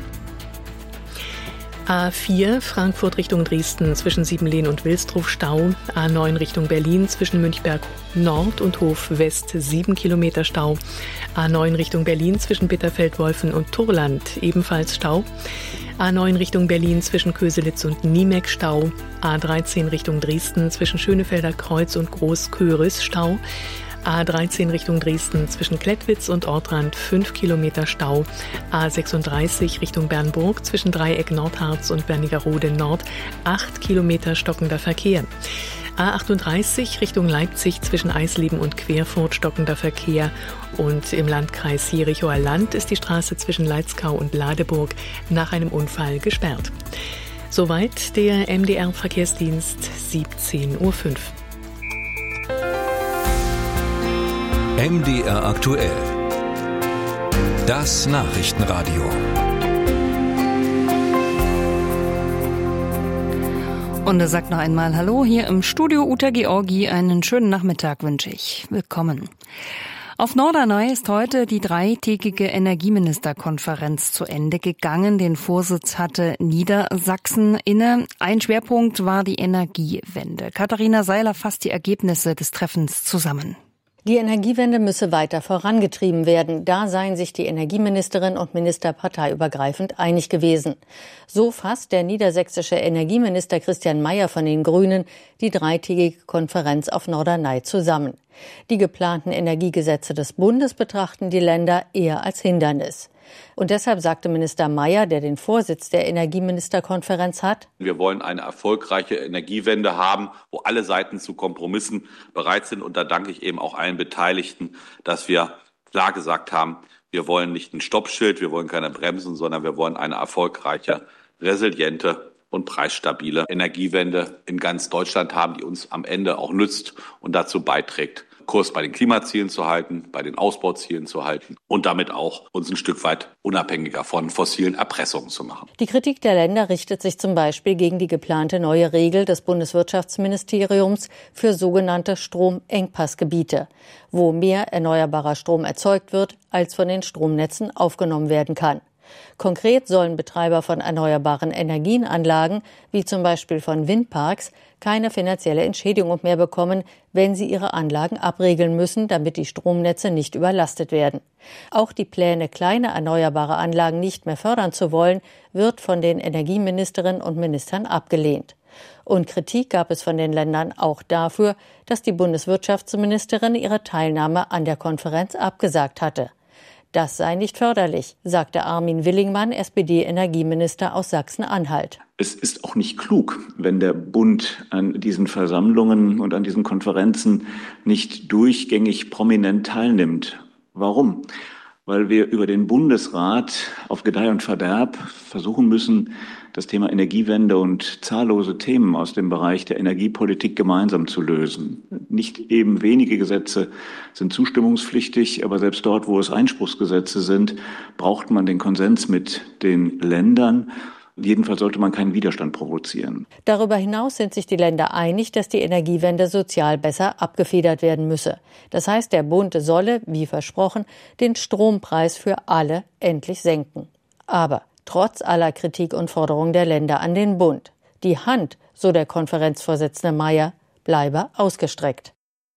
A vier Frankfurt Richtung Dresden zwischen Siebenlehn und Wilsdruf Stau. A neun Richtung Berlin zwischen Münchberg Nord und Hof West sieben Kilometer Stau. A neun Richtung Berlin zwischen Bitterfeld-Wolfen und Turland ebenfalls Stau. A neun Richtung Berlin zwischen Köselitz und Niemeck Stau. A dreizehn Richtung Dresden zwischen Schönefelder Kreuz und Großköris Stau. A dreizehn Richtung Dresden zwischen Klettwitz und Ortrand fünf Kilometer Stau. A sechsunddreißig Richtung Bernburg zwischen Dreieck Nordharz und Wernigerode Nord acht Kilometer stockender Verkehr. A achtunddreißig Richtung Leipzig zwischen Eisleben und Querfurt stockender Verkehr. Und im Landkreis Jerichoer Land ist die Straße zwischen Leitzkau und Ladeburg nach einem Unfall gesperrt. Soweit der M D R-Verkehrsdienst, siebzehn Uhr fünf. M D R aktuell. Das Nachrichtenradio. Und er sagt noch einmal Hallo hier im Studio Uta Georgi. Einen schönen Nachmittag wünsche ich. Willkommen. Auf Norderney ist heute die dreitägige Energieministerkonferenz zu Ende gegangen. Den Vorsitz hatte Niedersachsen inne. Ein Schwerpunkt war die Energiewende. Katharina Seiler fasst die Ergebnisse des Treffens zusammen. Die Energiewende müsse weiter vorangetrieben werden. Da seien sich die Energieministerin und Minister parteiübergreifend einig gewesen. So fasst der niedersächsische Energieminister Christian Mayer von den Grünen die dreitägige Konferenz auf Norderney zusammen. Die geplanten Energiegesetze des Bundes betrachten die Länder eher als Hindernis. Und deshalb sagte Minister Mayer, der den Vorsitz der Energieministerkonferenz hat: Wir wollen eine erfolgreiche Energiewende haben, wo alle Seiten zu Kompromissen bereit sind. Und da danke ich eben auch allen Beteiligten, dass wir klar gesagt haben, wir wollen nicht ein Stoppschild, wir wollen keine Bremsen, sondern wir wollen eine erfolgreiche, resiliente und preisstabile Energiewende in ganz Deutschland haben, die uns am Ende auch nützt und dazu beiträgt, Kurs bei den Klimazielen zu halten, bei den Ausbauzielen zu halten und damit auch uns ein Stück weit unabhängiger von fossilen Erpressungen zu machen. Die Kritik der Länder richtet sich zum Beispiel gegen die geplante neue Regel des Bundeswirtschaftsministeriums für sogenannte Stromengpassgebiete, wo mehr erneuerbarer Strom erzeugt wird, als von den Stromnetzen aufgenommen werden kann. Konkret sollen Betreiber von erneuerbaren Energienanlagen, wie zum Beispiel von Windparks, keine finanzielle Entschädigung mehr bekommen, wenn sie ihre Anlagen abregeln müssen, damit die Stromnetze nicht überlastet werden. Auch die Pläne, kleine erneuerbare Anlagen nicht mehr fördern zu wollen, wird von den Energieministerinnen und Ministern abgelehnt. Und Kritik gab es von den Ländern auch dafür, dass die Bundeswirtschaftsministerin ihre Teilnahme an der Konferenz abgesagt hatte. Das sei nicht förderlich, sagte Armin Willingmann, S P D-Energieminister aus Sachsen-Anhalt. Es ist auch nicht klug, wenn der Bund an diesen Versammlungen und an diesen Konferenzen nicht durchgängig prominent teilnimmt. Warum? Weil wir über den Bundesrat auf Gedeih und Verderb versuchen müssen, das Thema Energiewende und zahllose Themen aus dem Bereich der Energiepolitik gemeinsam zu lösen. Nicht eben wenige Gesetze sind zustimmungspflichtig, aber selbst dort, wo es Einspruchsgesetze sind, braucht man den Konsens mit den Ländern. Jedenfalls sollte man keinen Widerstand provozieren. Darüber hinaus sind sich die Länder einig, dass die Energiewende sozial besser abgefedert werden müsse. Das heißt, der Bund solle, wie versprochen, den Strompreis für alle endlich senken. Aber trotz aller Kritik und Forderungen der Länder an den Bund, die Hand, so der Konferenzvorsitzende Mayer, bleibe ausgestreckt.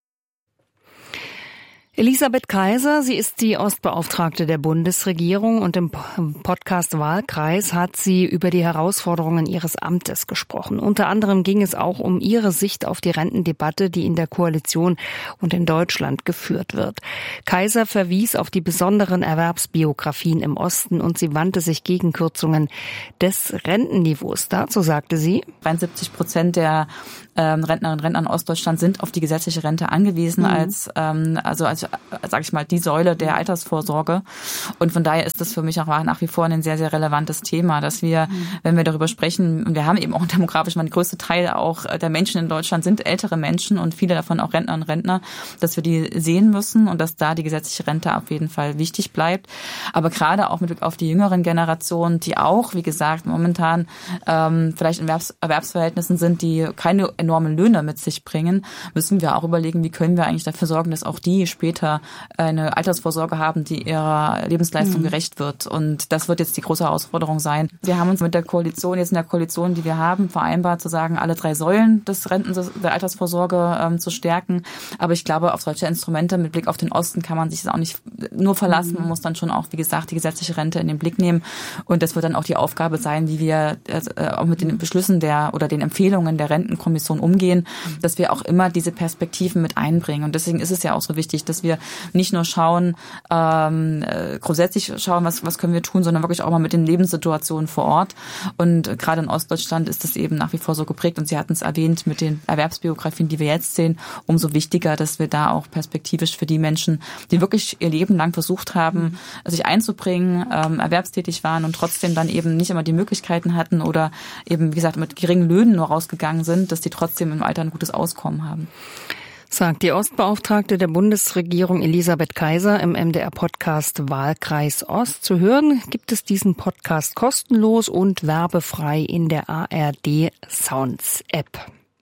Elisabeth Kaiser, sie ist die Ostbeauftragte der Bundesregierung und im Podcast Wahlkreis hat sie über die Herausforderungen ihres Amtes gesprochen. Unter anderem ging es auch um ihre Sicht auf die Rentendebatte, die in der Koalition und in Deutschland geführt wird. Kaiser verwies auf die besonderen Erwerbsbiografien im Osten und sie wandte sich gegen Kürzungen des Rentenniveaus. Dazu sagte sie: dreiundsiebzig Prozent der ähm, Rentnerinnen und Rentner in Ostdeutschland sind auf die gesetzliche Rente angewiesen, mhm. als ähm, also als sage ich mal, die Säule der Altersvorsorge. Und von daher ist das für mich auch nach wie vor ein sehr, sehr relevantes Thema, dass wir, mhm. wenn wir darüber sprechen, und wir haben eben auch demografisch, mein größter Teil auch der Menschen in Deutschland sind ältere Menschen und viele davon auch Rentner und Rentner, dass wir die sehen müssen und dass da die gesetzliche Rente auf jeden Fall wichtig bleibt. Aber gerade auch mit Blick auf die jüngeren Generationen, die auch, wie gesagt, momentan ähm, vielleicht in Erwerbs- Erwerbsverhältnissen sind, die keine enormen Löhne mit sich bringen, müssen wir auch überlegen, wie können wir eigentlich dafür sorgen, dass auch die später eine Altersvorsorge haben, die ihrer Lebensleistung mhm. gerecht wird. Und das wird jetzt die große Herausforderung sein. Wir haben uns mit der Koalition, jetzt in der Koalition, die wir haben, vereinbart zu sagen, alle drei Säulen des Renten, der Altersvorsorge ähm, zu stärken. Aber ich glaube, auf solche Instrumente mit Blick auf den Osten kann man sich das auch nicht nur verlassen. Mhm. Man muss dann schon auch, wie gesagt, die gesetzliche Rente in den Blick nehmen. Und das wird dann auch die Aufgabe sein, wie wir äh, auch mit den Beschlüssen der oder den Empfehlungen der Rentenkommission umgehen, mhm. dass wir auch immer diese Perspektiven mit einbringen. Und deswegen ist es ja auch so wichtig, dass wir nicht nur schauen, ähm, grundsätzlich schauen, was, was können wir tun, sondern wirklich auch mal mit den Lebenssituationen vor Ort. Und äh, gerade in Ostdeutschland ist das eben nach wie vor so geprägt. Und Sie hatten es erwähnt mit den Erwerbsbiografien, die wir jetzt sehen, umso wichtiger, dass wir da auch perspektivisch für die Menschen, die wirklich ihr Leben lang versucht haben, sich einzubringen, ähm, erwerbstätig waren und trotzdem dann eben nicht immer die Möglichkeiten hatten oder eben, wie gesagt, mit geringen Löhnen nur rausgegangen sind, dass die trotzdem im Alter ein gutes Auskommen haben. Sagt die Ostbeauftragte der Bundesregierung Elisabeth Kaiser im M D R-Podcast Wahlkreis Ost. Zu hören gibt es diesen Podcast kostenlos und werbefrei in der A R D Sounds App.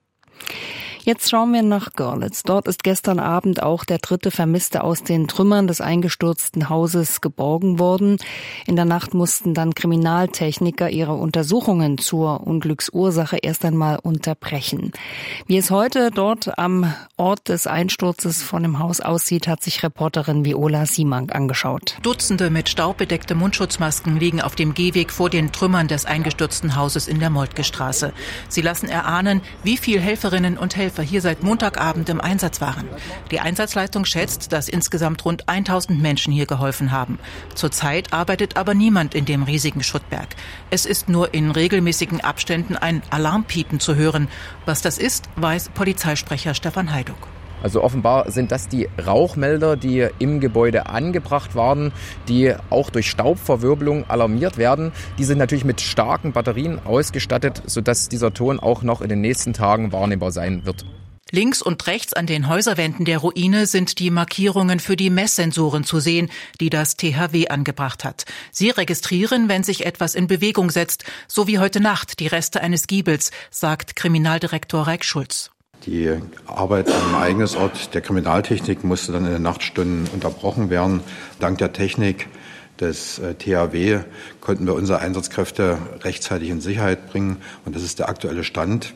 Jetzt schauen wir nach Görlitz. Dort ist gestern Abend auch der dritte Vermisste aus den Trümmern des eingestürzten Hauses geborgen worden. In der Nacht mussten dann Kriminaltechniker ihre Untersuchungen zur Unglücksursache erst einmal unterbrechen. Wie es heute dort am Ort des Einsturzes von dem Haus aussieht, hat sich Reporterin Viola Simank angeschaut. Dutzende mit Staub bedeckte Mundschutzmasken liegen auf dem Gehweg vor den Trümmern des eingestürzten Hauses in der Moltke-Straße. Sie lassen erahnen, wie viel Helferinnen und Helfer hier seit Montagabend im Einsatz waren. Die Einsatzleitung schätzt, dass insgesamt rund tausend Menschen hier geholfen haben. Zurzeit arbeitet aber niemand in dem riesigen Schuttberg. Es ist nur in regelmäßigen Abständen ein Alarmpiepen zu hören. Was das ist, weiß Polizeisprecher Stefan Heiduck. Also offenbar sind das die Rauchmelder, die im Gebäude angebracht waren, die auch durch Staubverwirbelung alarmiert werden. Die sind natürlich mit starken Batterien ausgestattet, sodass dieser Ton auch noch in den nächsten Tagen wahrnehmbar sein wird. Links und rechts an den Häuserwänden der Ruine sind die Markierungen für die Messsensoren zu sehen, die das T H W angebracht hat. Sie registrieren, wenn sich etwas in Bewegung setzt, so wie heute Nacht die Reste eines Giebels, sagt Kriminaldirektor Reik Schulz. Die Arbeit am Ereignisort der Kriminaltechnik musste dann in den Nachtstunden unterbrochen werden. Dank der Technik des T H W konnten wir unsere Einsatzkräfte rechtzeitig in Sicherheit bringen. Und das ist der aktuelle Stand.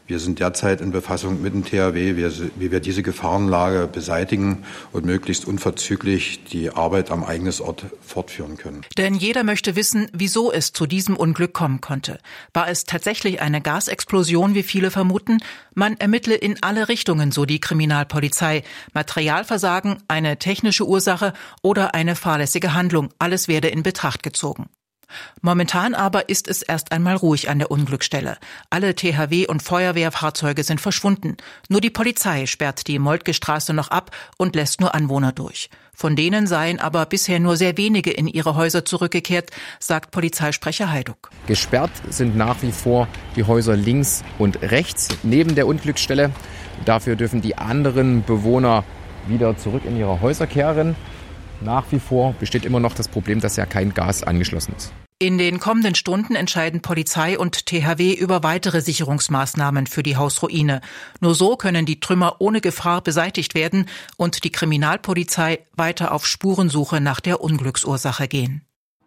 Wir sind derzeit in Befassung mit dem T H W, wie wir diese Gefahrenlage beseitigen und möglichst unverzüglich die Arbeit am Ereignisort fortführen können. Denn jeder möchte wissen, wieso es zu diesem Unglück kommen konnte. War es tatsächlich eine Gasexplosion, wie viele vermuten? Man ermittle in alle Richtungen, so die Kriminalpolizei. Materialversagen, eine technische Ursache oder eine fahrlässige Handlung. Alles werde in Betracht gezogen. Momentan aber ist es erst einmal ruhig an der Unglücksstelle. Alle T H W- und Feuerwehrfahrzeuge sind verschwunden. Nur die Polizei sperrt die Moltke-Straße noch ab und lässt nur Anwohner durch. Von denen seien aber bisher nur sehr wenige in ihre Häuser zurückgekehrt, sagt Polizeisprecher Heiduck. Gesperrt sind nach wie vor die Häuser links und rechts neben der Unglücksstelle. Dafür dürfen die anderen Bewohner wieder zurück in ihre Häuser kehren. Nach wie vor besteht immer noch das Problem, dass ja kein Gas angeschlossen ist. In den kommenden Stunden entscheiden Polizei und T H W über weitere Sicherungsmaßnahmen für die Hausruine. Nur so können die Trümmer ohne Gefahr beseitigt werden und die Kriminalpolizei weiter auf Spurensuche nach der Unglücksursache gehen.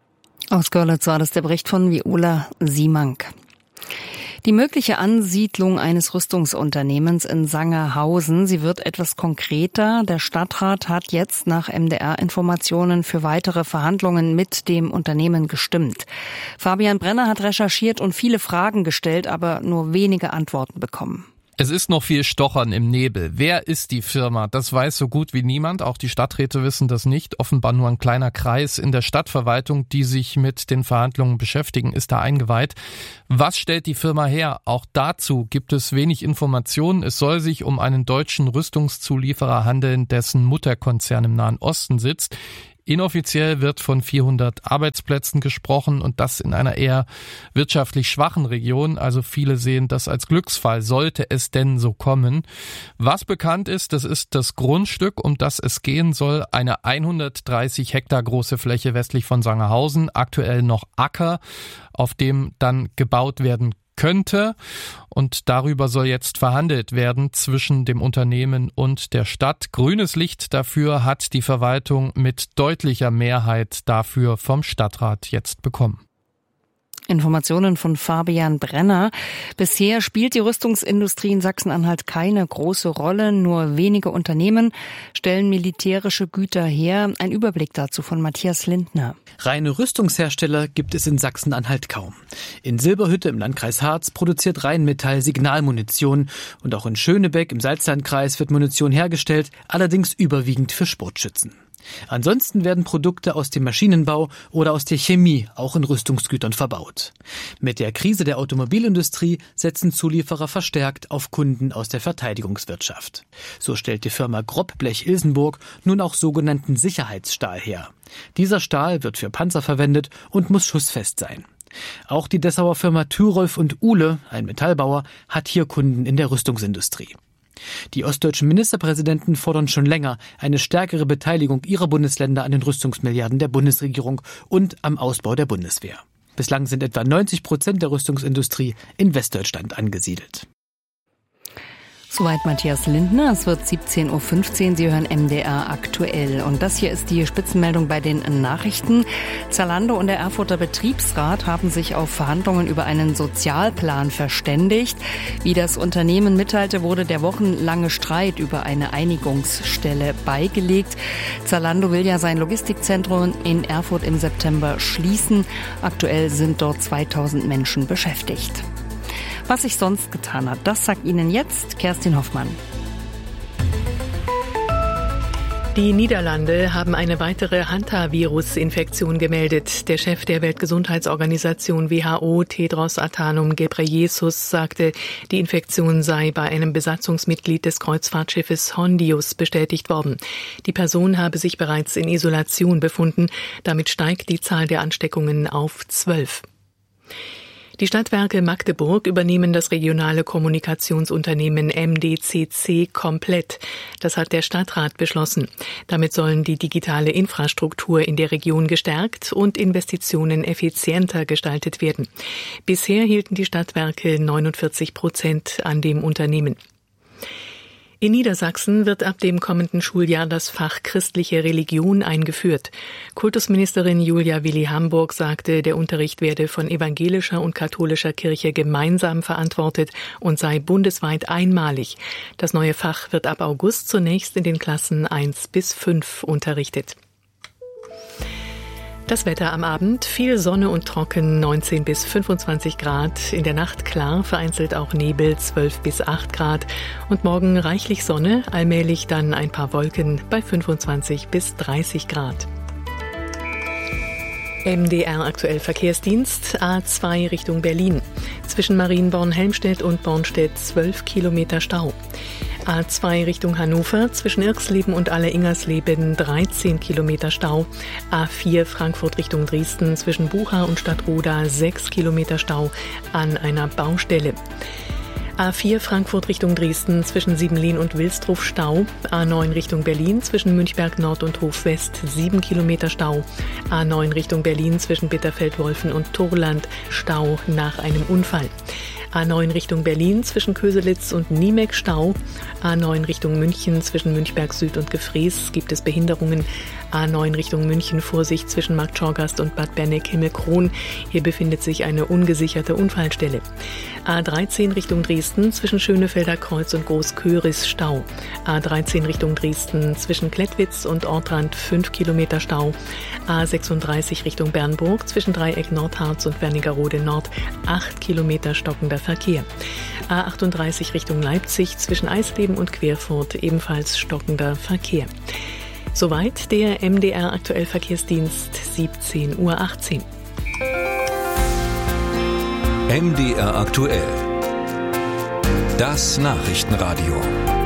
Aus Görlitz war das der Bericht von Viola Siemank. Die mögliche Ansiedlung eines Rüstungsunternehmens in Sangerhausen, sie wird etwas konkreter. Der Stadtrat hat jetzt nach M D R-Informationen für weitere Verhandlungen mit dem Unternehmen gestimmt. Fabian Brenner hat recherchiert und viele Fragen gestellt, aber nur wenige Antworten bekommen. Es ist noch viel Stochern im Nebel. Wer ist die Firma? Das weiß so gut wie niemand. Auch die Stadträte wissen das nicht. Offenbar nur ein kleiner Kreis in der Stadtverwaltung, die sich mit den Verhandlungen beschäftigen, ist da eingeweiht. Was stellt die Firma her? Auch dazu gibt es wenig Informationen. Es soll sich um einen deutschen Rüstungszulieferer handeln, dessen Mutterkonzern im Nahen Osten sitzt. Inoffiziell wird von vierhundert Arbeitsplätzen gesprochen und das in einer eher wirtschaftlich schwachen Region. Also viele sehen das als Glücksfall, sollte es denn so kommen. Was bekannt ist, das ist das Grundstück, um das es gehen soll. Eine hundertdreißig Hektar große Fläche westlich von Sangerhausen, aktuell noch Acker, auf dem dann gebaut werden könnte. Und darüber soll jetzt verhandelt werden zwischen dem Unternehmen und der Stadt. Grünes Licht dafür hat die Verwaltung mit deutlicher Mehrheit dafür vom Stadtrat jetzt bekommen. Informationen von Fabian Brenner. Bisher spielt die Rüstungsindustrie in Sachsen-Anhalt keine große Rolle. Nur wenige Unternehmen stellen militärische Güter her. Ein Überblick dazu von Matthias Lindner. Reine Rüstungshersteller gibt es in Sachsen-Anhalt kaum. In Silberhütte im Landkreis Harz produziert Rheinmetall Signalmunition und auch in Schönebeck im Salzlandkreis wird Munition hergestellt, allerdings überwiegend für Sportschützen. Ansonsten werden Produkte aus dem Maschinenbau oder aus der Chemie auch in Rüstungsgütern verbaut. Mit der Krise der Automobilindustrie setzen Zulieferer verstärkt auf Kunden aus der Verteidigungswirtschaft. So stellt die Firma Grob-Blech Ilsenburg nun auch sogenannten Sicherheitsstahl her. Dieser Stahl wird für Panzer verwendet und muss schussfest sein. Auch die Dessauer Firma Thürolf und Uhle, ein Metallbauer, hat hier Kunden in der Rüstungsindustrie. Die ostdeutschen Ministerpräsidenten fordern schon länger eine stärkere Beteiligung ihrer Bundesländer an den Rüstungsmilliarden der Bundesregierung und am Ausbau der Bundeswehr. Bislang sind etwa neunzig Prozent der Rüstungsindustrie in Westdeutschland angesiedelt. Soweit Matthias Lindner. Es wird siebzehn Uhr fünfzehn. Sie hören M D R aktuell. Und das hier ist die Spitzenmeldung bei den Nachrichten. Zalando und der Erfurter Betriebsrat haben sich auf Verhandlungen über einen Sozialplan verständigt. Wie das Unternehmen mitteilte, wurde der wochenlange Streit über eine Einigungsstelle beigelegt. Zalando will ja sein Logistikzentrum in Erfurt im September schließen. Aktuell sind dort zweitausend Menschen beschäftigt. Was sich sonst getan hat, das sagt Ihnen jetzt Kerstin Hoffmann. Die Niederlande haben eine weitere Hantavirus-Infektion gemeldet. Der Chef der Weltgesundheitsorganisation W H O, Tedros Adhanom Ghebreyesus, sagte, die Infektion sei bei einem Besatzungsmitglied des Kreuzfahrtschiffes Hondius bestätigt worden. Die Person habe sich bereits in Isolation befunden. Damit steigt die Zahl der Ansteckungen auf zwölf. Die Stadtwerke Magdeburg übernehmen das regionale Kommunikationsunternehmen M D C C komplett. Das hat der Stadtrat beschlossen. Damit sollen die digitale Infrastruktur in der Region gestärkt und Investitionen effizienter gestaltet werden. Bisher hielten die Stadtwerke neunundvierzig Prozent an dem Unternehmen. In Niedersachsen wird ab dem kommenden Schuljahr das Fach Christliche Religion eingeführt. Kultusministerin Julia Willi-Hamburg sagte, der Unterricht werde von evangelischer und katholischer Kirche gemeinsam verantwortet und sei bundesweit einmalig. Das neue Fach wird ab August zunächst in den Klassen eins bis fünf unterrichtet. Das Wetter am Abend, viel Sonne und trocken, neunzehn bis fünfundzwanzig Grad. In der Nacht klar, vereinzelt auch Nebel, zwölf bis acht Grad. Und morgen reichlich Sonne, allmählich dann ein paar Wolken bei fünfundzwanzig bis dreißig Grad. M D R aktuell Verkehrsdienst, A zwei Richtung Berlin. Zwischen Marienborn-Helmstedt und Bornstedt zwölf Kilometer Stau. A zwei Richtung Hannover, zwischen Irxleben und Alle-Ingersleben dreizehn Kilometer Stau. A vier Frankfurt Richtung Dresden, zwischen Bucha und Stadtroda sechs Kilometer Stau an einer Baustelle. A vier Frankfurt Richtung Dresden, zwischen Siebenlehn und Wilsdruf Stau. A neun Richtung Berlin, zwischen Münchberg Nord und Hof West sieben Kilometer Stau. A neun Richtung Berlin, zwischen Bitterfeld-Wolfen und Turland Stau nach einem Unfall. A neun Richtung Berlin, zwischen Köselitz und Niemek Stau. A neun Richtung München, zwischen Münchberg Süd und Gefrees gibt es Behinderungen. A neun Richtung München, Vorsicht zwischen Markt Schorgast und Bad Berneck-Himmelkron. Hier befindet sich eine ungesicherte Unfallstelle. A dreizehn Richtung Dresden, zwischen Schönefelder Kreuz und Großköris Stau. A dreizehn Richtung Dresden, zwischen Klettwitz und Ortrand fünf Kilometer Stau. A sechsunddreißig Richtung Bernburg, zwischen Dreieck Nordharz und Wernigerode Nord acht Kilometer stockender Verkehr. A achtunddreißig Richtung Leipzig, zwischen Eisleben und Querfurt ebenfalls stockender Verkehr. Soweit der M D R aktuell Verkehrsdienst, siebzehn Uhr achtzehn. M D R aktuell. Das Nachrichtenradio.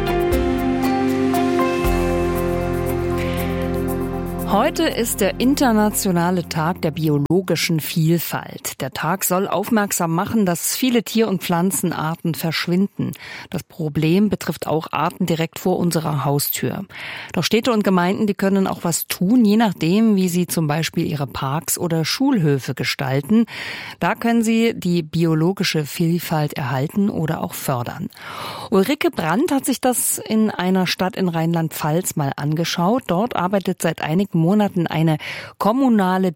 Heute ist der internationale Tag der biologischen Vielfalt. Der Tag soll aufmerksam machen, dass viele Tier- und Pflanzenarten verschwinden. Das Problem betrifft auch Arten direkt vor unserer Haustür. Doch Städte und Gemeinden, die können auch was tun, je nachdem, wie sie zum Beispiel ihre Parks oder Schulhöfe gestalten. Da können sie die biologische Vielfalt erhalten oder auch fördern. Ulrike Brandt hat sich das in einer Stadt in Rheinland-Pfalz mal angeschaut. Dort arbeitet seit einigen Monaten eine kommunale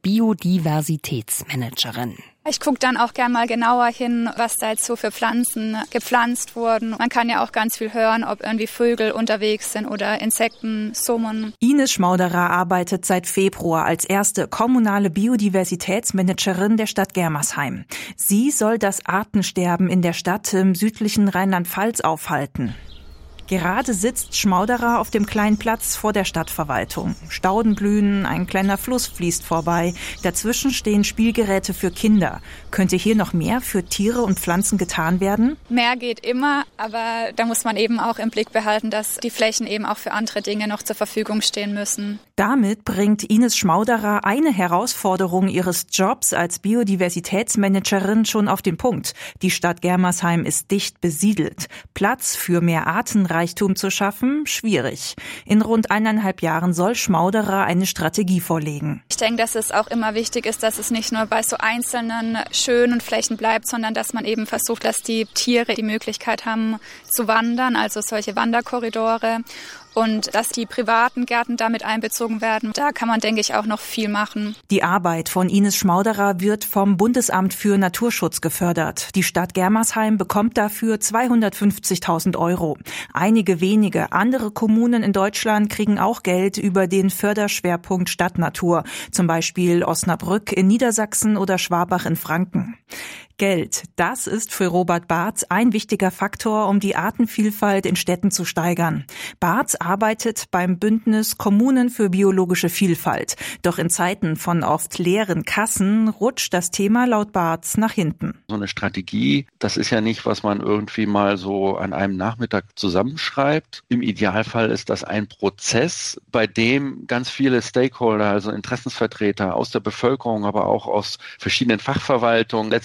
Biodiversitätsmanagerin. Ich gucke dann auch gern mal genauer hin, was da jetzt so für Pflanzen gepflanzt wurden. Man kann ja auch ganz viel hören, ob irgendwie Vögel unterwegs sind oder Insekten summen. Ines Schmauderer arbeitet seit Februar als erste kommunale Biodiversitätsmanagerin der Stadt Germersheim. Sie soll das Artensterben in der Stadt im südlichen Rheinland-Pfalz aufhalten. Gerade sitzt Schmauderer auf dem kleinen Platz vor der Stadtverwaltung. Stauden blühen, ein kleiner Fluss fließt vorbei. Dazwischen stehen Spielgeräte für Kinder. Könnte hier noch mehr für Tiere und Pflanzen getan werden? Mehr geht immer, aber da muss man eben auch im Blick behalten, dass die Flächen eben auch für andere Dinge noch zur Verfügung stehen müssen. Damit bringt Ines Schmauderer eine Herausforderung ihres Jobs als Biodiversitätsmanagerin schon auf den Punkt. Die Stadt Germersheim ist dicht besiedelt. Platz für mehr Artenreichtum zu schaffen, schwierig. In rund eineinhalb Jahren soll Schmauderer eine Strategie vorlegen. Ich denke, dass es auch immer wichtig ist, dass es nicht nur bei so einzelnen schönen Flächen bleibt, sondern dass man eben versucht, dass die Tiere die Möglichkeit haben zu wandern, also solche Wanderkorridore. Und dass die privaten Gärten damit einbezogen werden, da kann man, denke ich, auch noch viel machen. Die Arbeit von Ines Schmauderer wird vom Bundesamt für Naturschutz gefördert. Die Stadt Germersheim bekommt dafür zweihundertfünfzigtausend Euro. Einige wenige andere Kommunen in Deutschland kriegen auch Geld über den Förderschwerpunkt Stadtnatur, zum Beispiel Osnabrück in Niedersachsen oder Schwabach in Franken. Geld, das ist für Robert Barth ein wichtiger Faktor, um die Artenvielfalt in Städten zu steigern. Barth arbeitet beim Bündnis Kommunen für biologische Vielfalt. Doch in Zeiten von oft leeren Kassen rutscht das Thema laut Barth nach hinten. So eine Strategie, das ist ja nicht, was man irgendwie mal so an einem Nachmittag zusammenschreibt. Im Idealfall ist das ein Prozess, bei dem ganz viele Stakeholder, also Interessensvertreter aus der Bevölkerung, aber auch aus verschiedenen Fachverwaltungen letztendlich an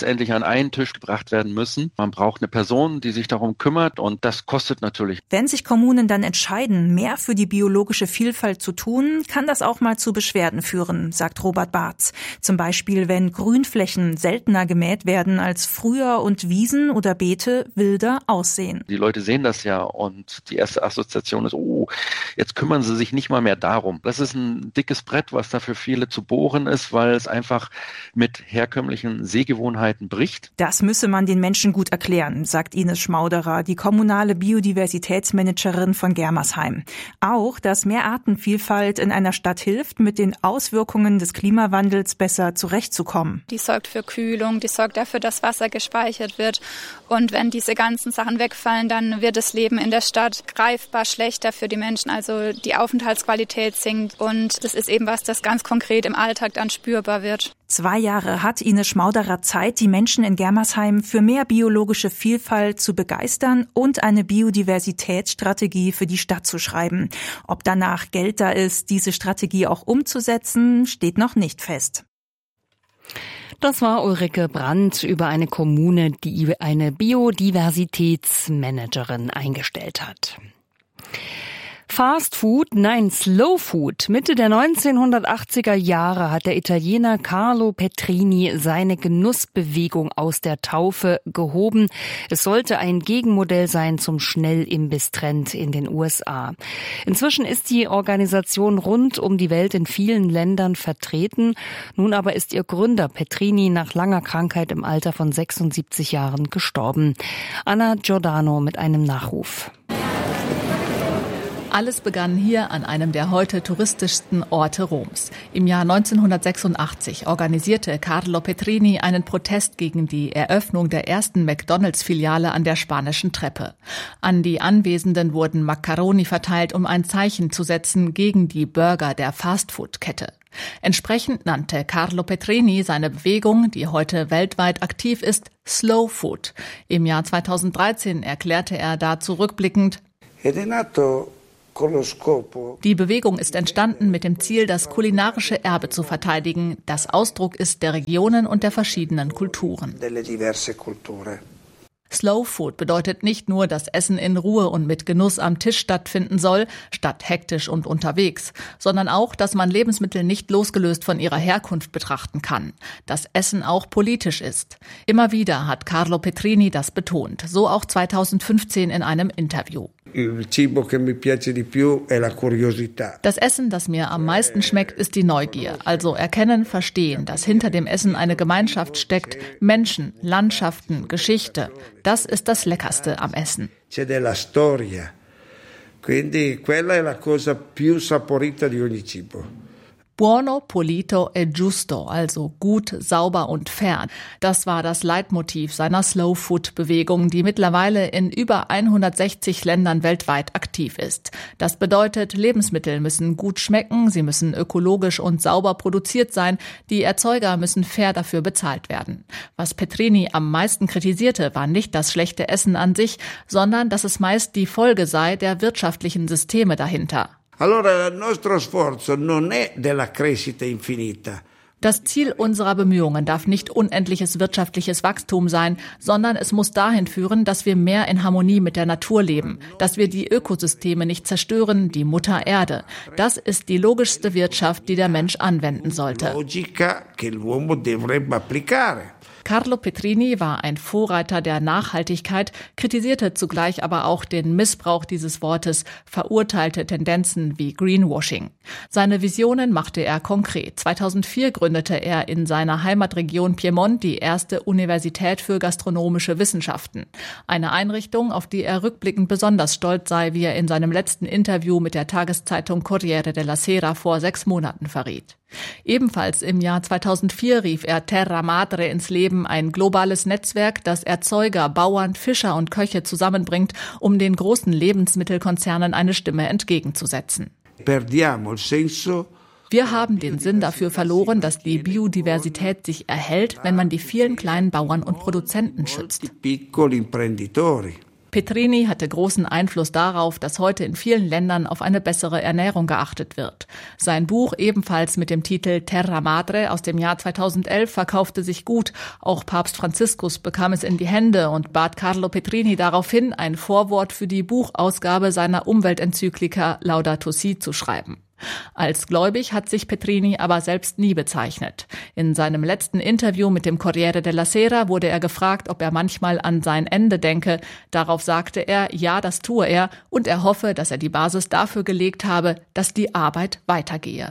einen Tisch gebracht werden müssen. Man braucht eine Person, die sich darum kümmert und das kostet natürlich. Wenn sich Kommunen dann entscheiden, mehr für die biologische Vielfalt zu tun, kann das auch mal zu Beschwerden führen, sagt Robert Barth. Zum Beispiel, wenn Grünflächen seltener gemäht werden als früher und Wiesen oder Beete wilder aussehen. Die Leute sehen das ja und die erste Assoziation ist, oh, jetzt kümmern sie sich nicht mal mehr darum. Das ist ein dickes Brett, was da für viele zu bohren ist, weil es einfach mit herkömmlichen Sehgewohnheiten bricht. Das müsse man den Menschen gut erklären, sagt Ines Schmauderer, die kommunale Biodiversitätsmanagerin von Germersheim. Auch, dass mehr Artenvielfalt in einer Stadt hilft, mit den Auswirkungen des Klimawandels besser zurechtzukommen. Die sorgt für Kühlung, die sorgt dafür, dass Wasser gespeichert wird. Und wenn diese ganzen Sachen wegfallen, dann wird das Leben in der Stadt greifbar schlechter für die Menschen. Also die Aufenthaltsqualität sinkt und das ist eben was, das ganz konkret im Alltag dann spürbar wird. Zwei Jahre hat Ines Schmauderer Zeit, die Menschen in Germersheim für mehr biologische Vielfalt zu begeistern und eine Biodiversitätsstrategie für die Stadt zu schreiben. Ob danach Geld da ist, diese Strategie auch umzusetzen, steht noch nicht fest. Das war Ulrike Brandt über eine Kommune, die eine Biodiversitätsmanagerin eingestellt hat. Fast Food, nein, Slow Food. Mitte der neunzehnhundertachtziger Jahre hat der Italiener Carlo Petrini seine Genussbewegung aus der Taufe gehoben. Es sollte ein Gegenmodell sein zum Schnellimbiss-Trend in den U S A. Inzwischen ist die Organisation rund um die Welt in vielen Ländern vertreten. Nun aber ist ihr Gründer Petrini nach langer Krankheit im Alter von sechsundsiebzig Jahren gestorben. Anna Giordano mit einem Nachruf. Alles begann hier an einem der heute touristischsten Orte Roms. Im Jahr neunzehnhundertsechsundachtzig organisierte Carlo Petrini einen Protest gegen die Eröffnung der ersten McDonalds-Filiale an der Spanischen Treppe. An die Anwesenden wurden Makkaroni verteilt, um ein Zeichen zu setzen gegen die Burger der Fastfood-Kette. Entsprechend nannte Carlo Petrini seine Bewegung, die heute weltweit aktiv ist, Slow Food. Im Jahr zweitausenddreizehn erklärte er dazu rückblickend: Die Bewegung ist entstanden mit dem Ziel, das kulinarische Erbe zu verteidigen, das Ausdruck ist der Regionen und der verschiedenen Kulturen. Slow Food bedeutet nicht nur, dass Essen in Ruhe und mit Genuss am Tisch stattfinden soll, statt hektisch und unterwegs, sondern auch, dass man Lebensmittel nicht losgelöst von ihrer Herkunft betrachten kann, dass Essen auch politisch ist. Immer wieder hat Carlo Petrini das betont, so auch zweitausendfünfzehn in einem Interview. Das Essen, das mir am meisten schmeckt, ist die Neugier. Also erkennen, verstehen, dass hinter dem Essen eine Gemeinschaft steckt, Menschen, Landschaften, Geschichte. Das ist das Leckerste am Essen. Buono, pulito e giusto, also gut, sauber und fair. Das war das Leitmotiv seiner Slow-Food-Bewegung, die mittlerweile in über hundertsechzig Ländern weltweit aktiv ist. Das bedeutet, Lebensmittel müssen gut schmecken, sie müssen ökologisch und sauber produziert sein, die Erzeuger müssen fair dafür bezahlt werden. Was Petrini am meisten kritisierte, war nicht das schlechte Essen an sich, sondern dass es meist die Folge sei der wirtschaftlichen Systeme dahinter. Das Ziel unserer Bemühungen darf nicht unendliches wirtschaftliches Wachstum sein, sondern es muss dahin führen, dass wir mehr in Harmonie mit der Natur leben, dass wir die Ökosysteme nicht zerstören, die Mutter Erde. Das ist die logischste Wirtschaft, die der Mensch anwenden sollte. Carlo Petrini war ein Vorreiter der Nachhaltigkeit, kritisierte zugleich aber auch den Missbrauch dieses Wortes, verurteilte Tendenzen wie Greenwashing. Seine Visionen machte er konkret. zweitausendvier gründete er in seiner Heimatregion Piemont die erste Universität für gastronomische Wissenschaften. Eine Einrichtung, auf die er rückblickend besonders stolz sei, wie er in seinem letzten Interview mit der Tageszeitung Corriere della Sera vor sechs Monaten verriet. Ebenfalls im Jahr zweitausendvier rief er Terra Madre ins Leben, ein globales Netzwerk, das Erzeuger, Bauern, Fischer und Köche zusammenbringt, um den großen Lebensmittelkonzernen eine Stimme entgegenzusetzen. Wir haben den Sinn dafür verloren, dass die Biodiversität sich erhält, wenn man die vielen kleinen Bauern und Produzenten schützt. Petrini hatte großen Einfluss darauf, dass heute in vielen Ländern auf eine bessere Ernährung geachtet wird. Sein Buch, ebenfalls mit dem Titel Terra Madre aus dem Jahr zweitausendelf, verkaufte sich gut. Auch Papst Franziskus bekam es in die Hände und bat Carlo Petrini daraufhin, ein Vorwort für die Buchausgabe seiner Umweltenzyklika Laudato Si zu schreiben. Als gläubig hat sich Petrini aber selbst nie bezeichnet. In seinem letzten Interview mit dem Corriere della Sera wurde er gefragt, ob er manchmal an sein Ende denke. Darauf sagte er, ja, das tue er, und er hoffe, dass er die Basis dafür gelegt habe, dass die Arbeit weitergehe.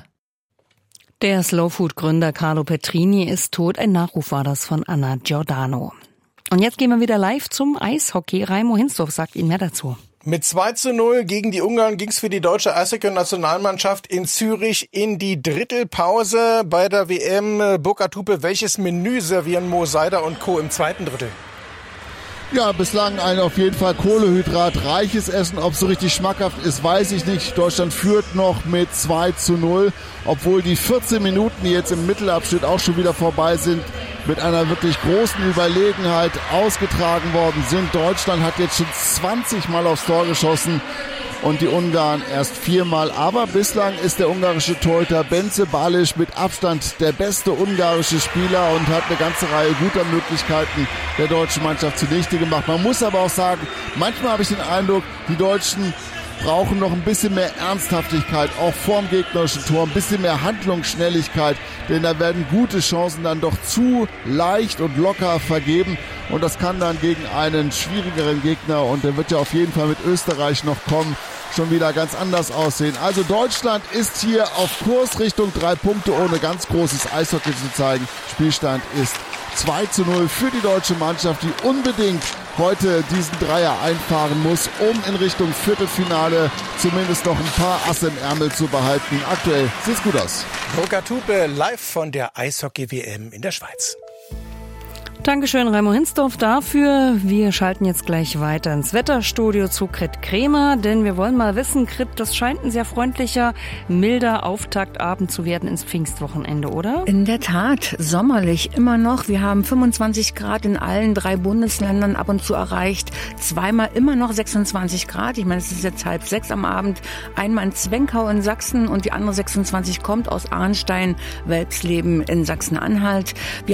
Der Slowfood-Gründer Carlo Petrini ist tot. Ein Nachruf war das von Anna Giordano. Und jetzt gehen wir wieder live zum Eishockey. Raimo Hinsdorf sagt Ihnen mehr dazu. Mit zwei zu null gegen die Ungarn ging es für die deutsche Eishockey-Nationalmannschaft in Zürich in die Drittelpause bei der W M. Burkhard Hupe, welches Menü servieren Mo Seider und Co. im zweiten Drittel? Ja, bislang ein auf jeden Fall kohlenhydratreiches Essen. Ob es so richtig schmackhaft ist, weiß ich nicht. Deutschland führt noch mit zwei zu null, obwohl die vierzehn Minuten, die jetzt im Mittelabschnitt auch schon wieder vorbei sind, mit einer wirklich großen Überlegenheit ausgetragen worden sind. Deutschland hat jetzt schon zwanzig Mal aufs Tor geschossen und die Ungarn erst viermal. Aber bislang ist der ungarische Torhüter Bence Balic mit Abstand der beste ungarische Spieler und hat eine ganze Reihe guter Möglichkeiten der deutschen Mannschaft zunichte gemacht. Man muss aber auch sagen, manchmal habe ich den Eindruck, die Deutschen brauchen noch ein bisschen mehr Ernsthaftigkeit, auch vorm gegnerischen Tor, ein bisschen mehr Handlungsschnelligkeit, denn da werden gute Chancen dann doch zu leicht und locker vergeben und das kann dann gegen einen schwierigeren Gegner, und der wird ja auf jeden Fall mit Österreich noch kommen, schon wieder ganz anders aussehen. Also Deutschland ist hier auf Kurs Richtung drei Punkte, ohne ganz großes Eishockey zu zeigen. Spielstand ist zwei zu null für die deutsche Mannschaft, die unbedingt heute diesen Dreier einfahren muss, um in Richtung Viertelfinale zumindest noch ein paar Asse im Ärmel zu behalten. Aktuell sieht's gut aus. Burkhard Hupe live von der Eishockey-W M in der Schweiz. Dankeschön, Raimo Hinsdorf, dafür. Wir schalten jetzt gleich weiter ins Wetterstudio zu Grit Kremer, denn wir wollen mal wissen, Grit, das scheint ein sehr freundlicher, milder Auftaktabend zu werden ins Pfingstwochenende, oder? In der Tat, sommerlich immer noch. Wir haben fünfundzwanzig Grad in allen drei Bundesländern ab und zu erreicht. Zweimal immer noch sechsundzwanzig Grad. Ich meine, es ist jetzt halb sechs am Abend. Einmal in Zwenkau in Sachsen und die andere sechsundzwanzig kommt aus Arnstein, Welpsleben in Sachsen-Anhalt. Wir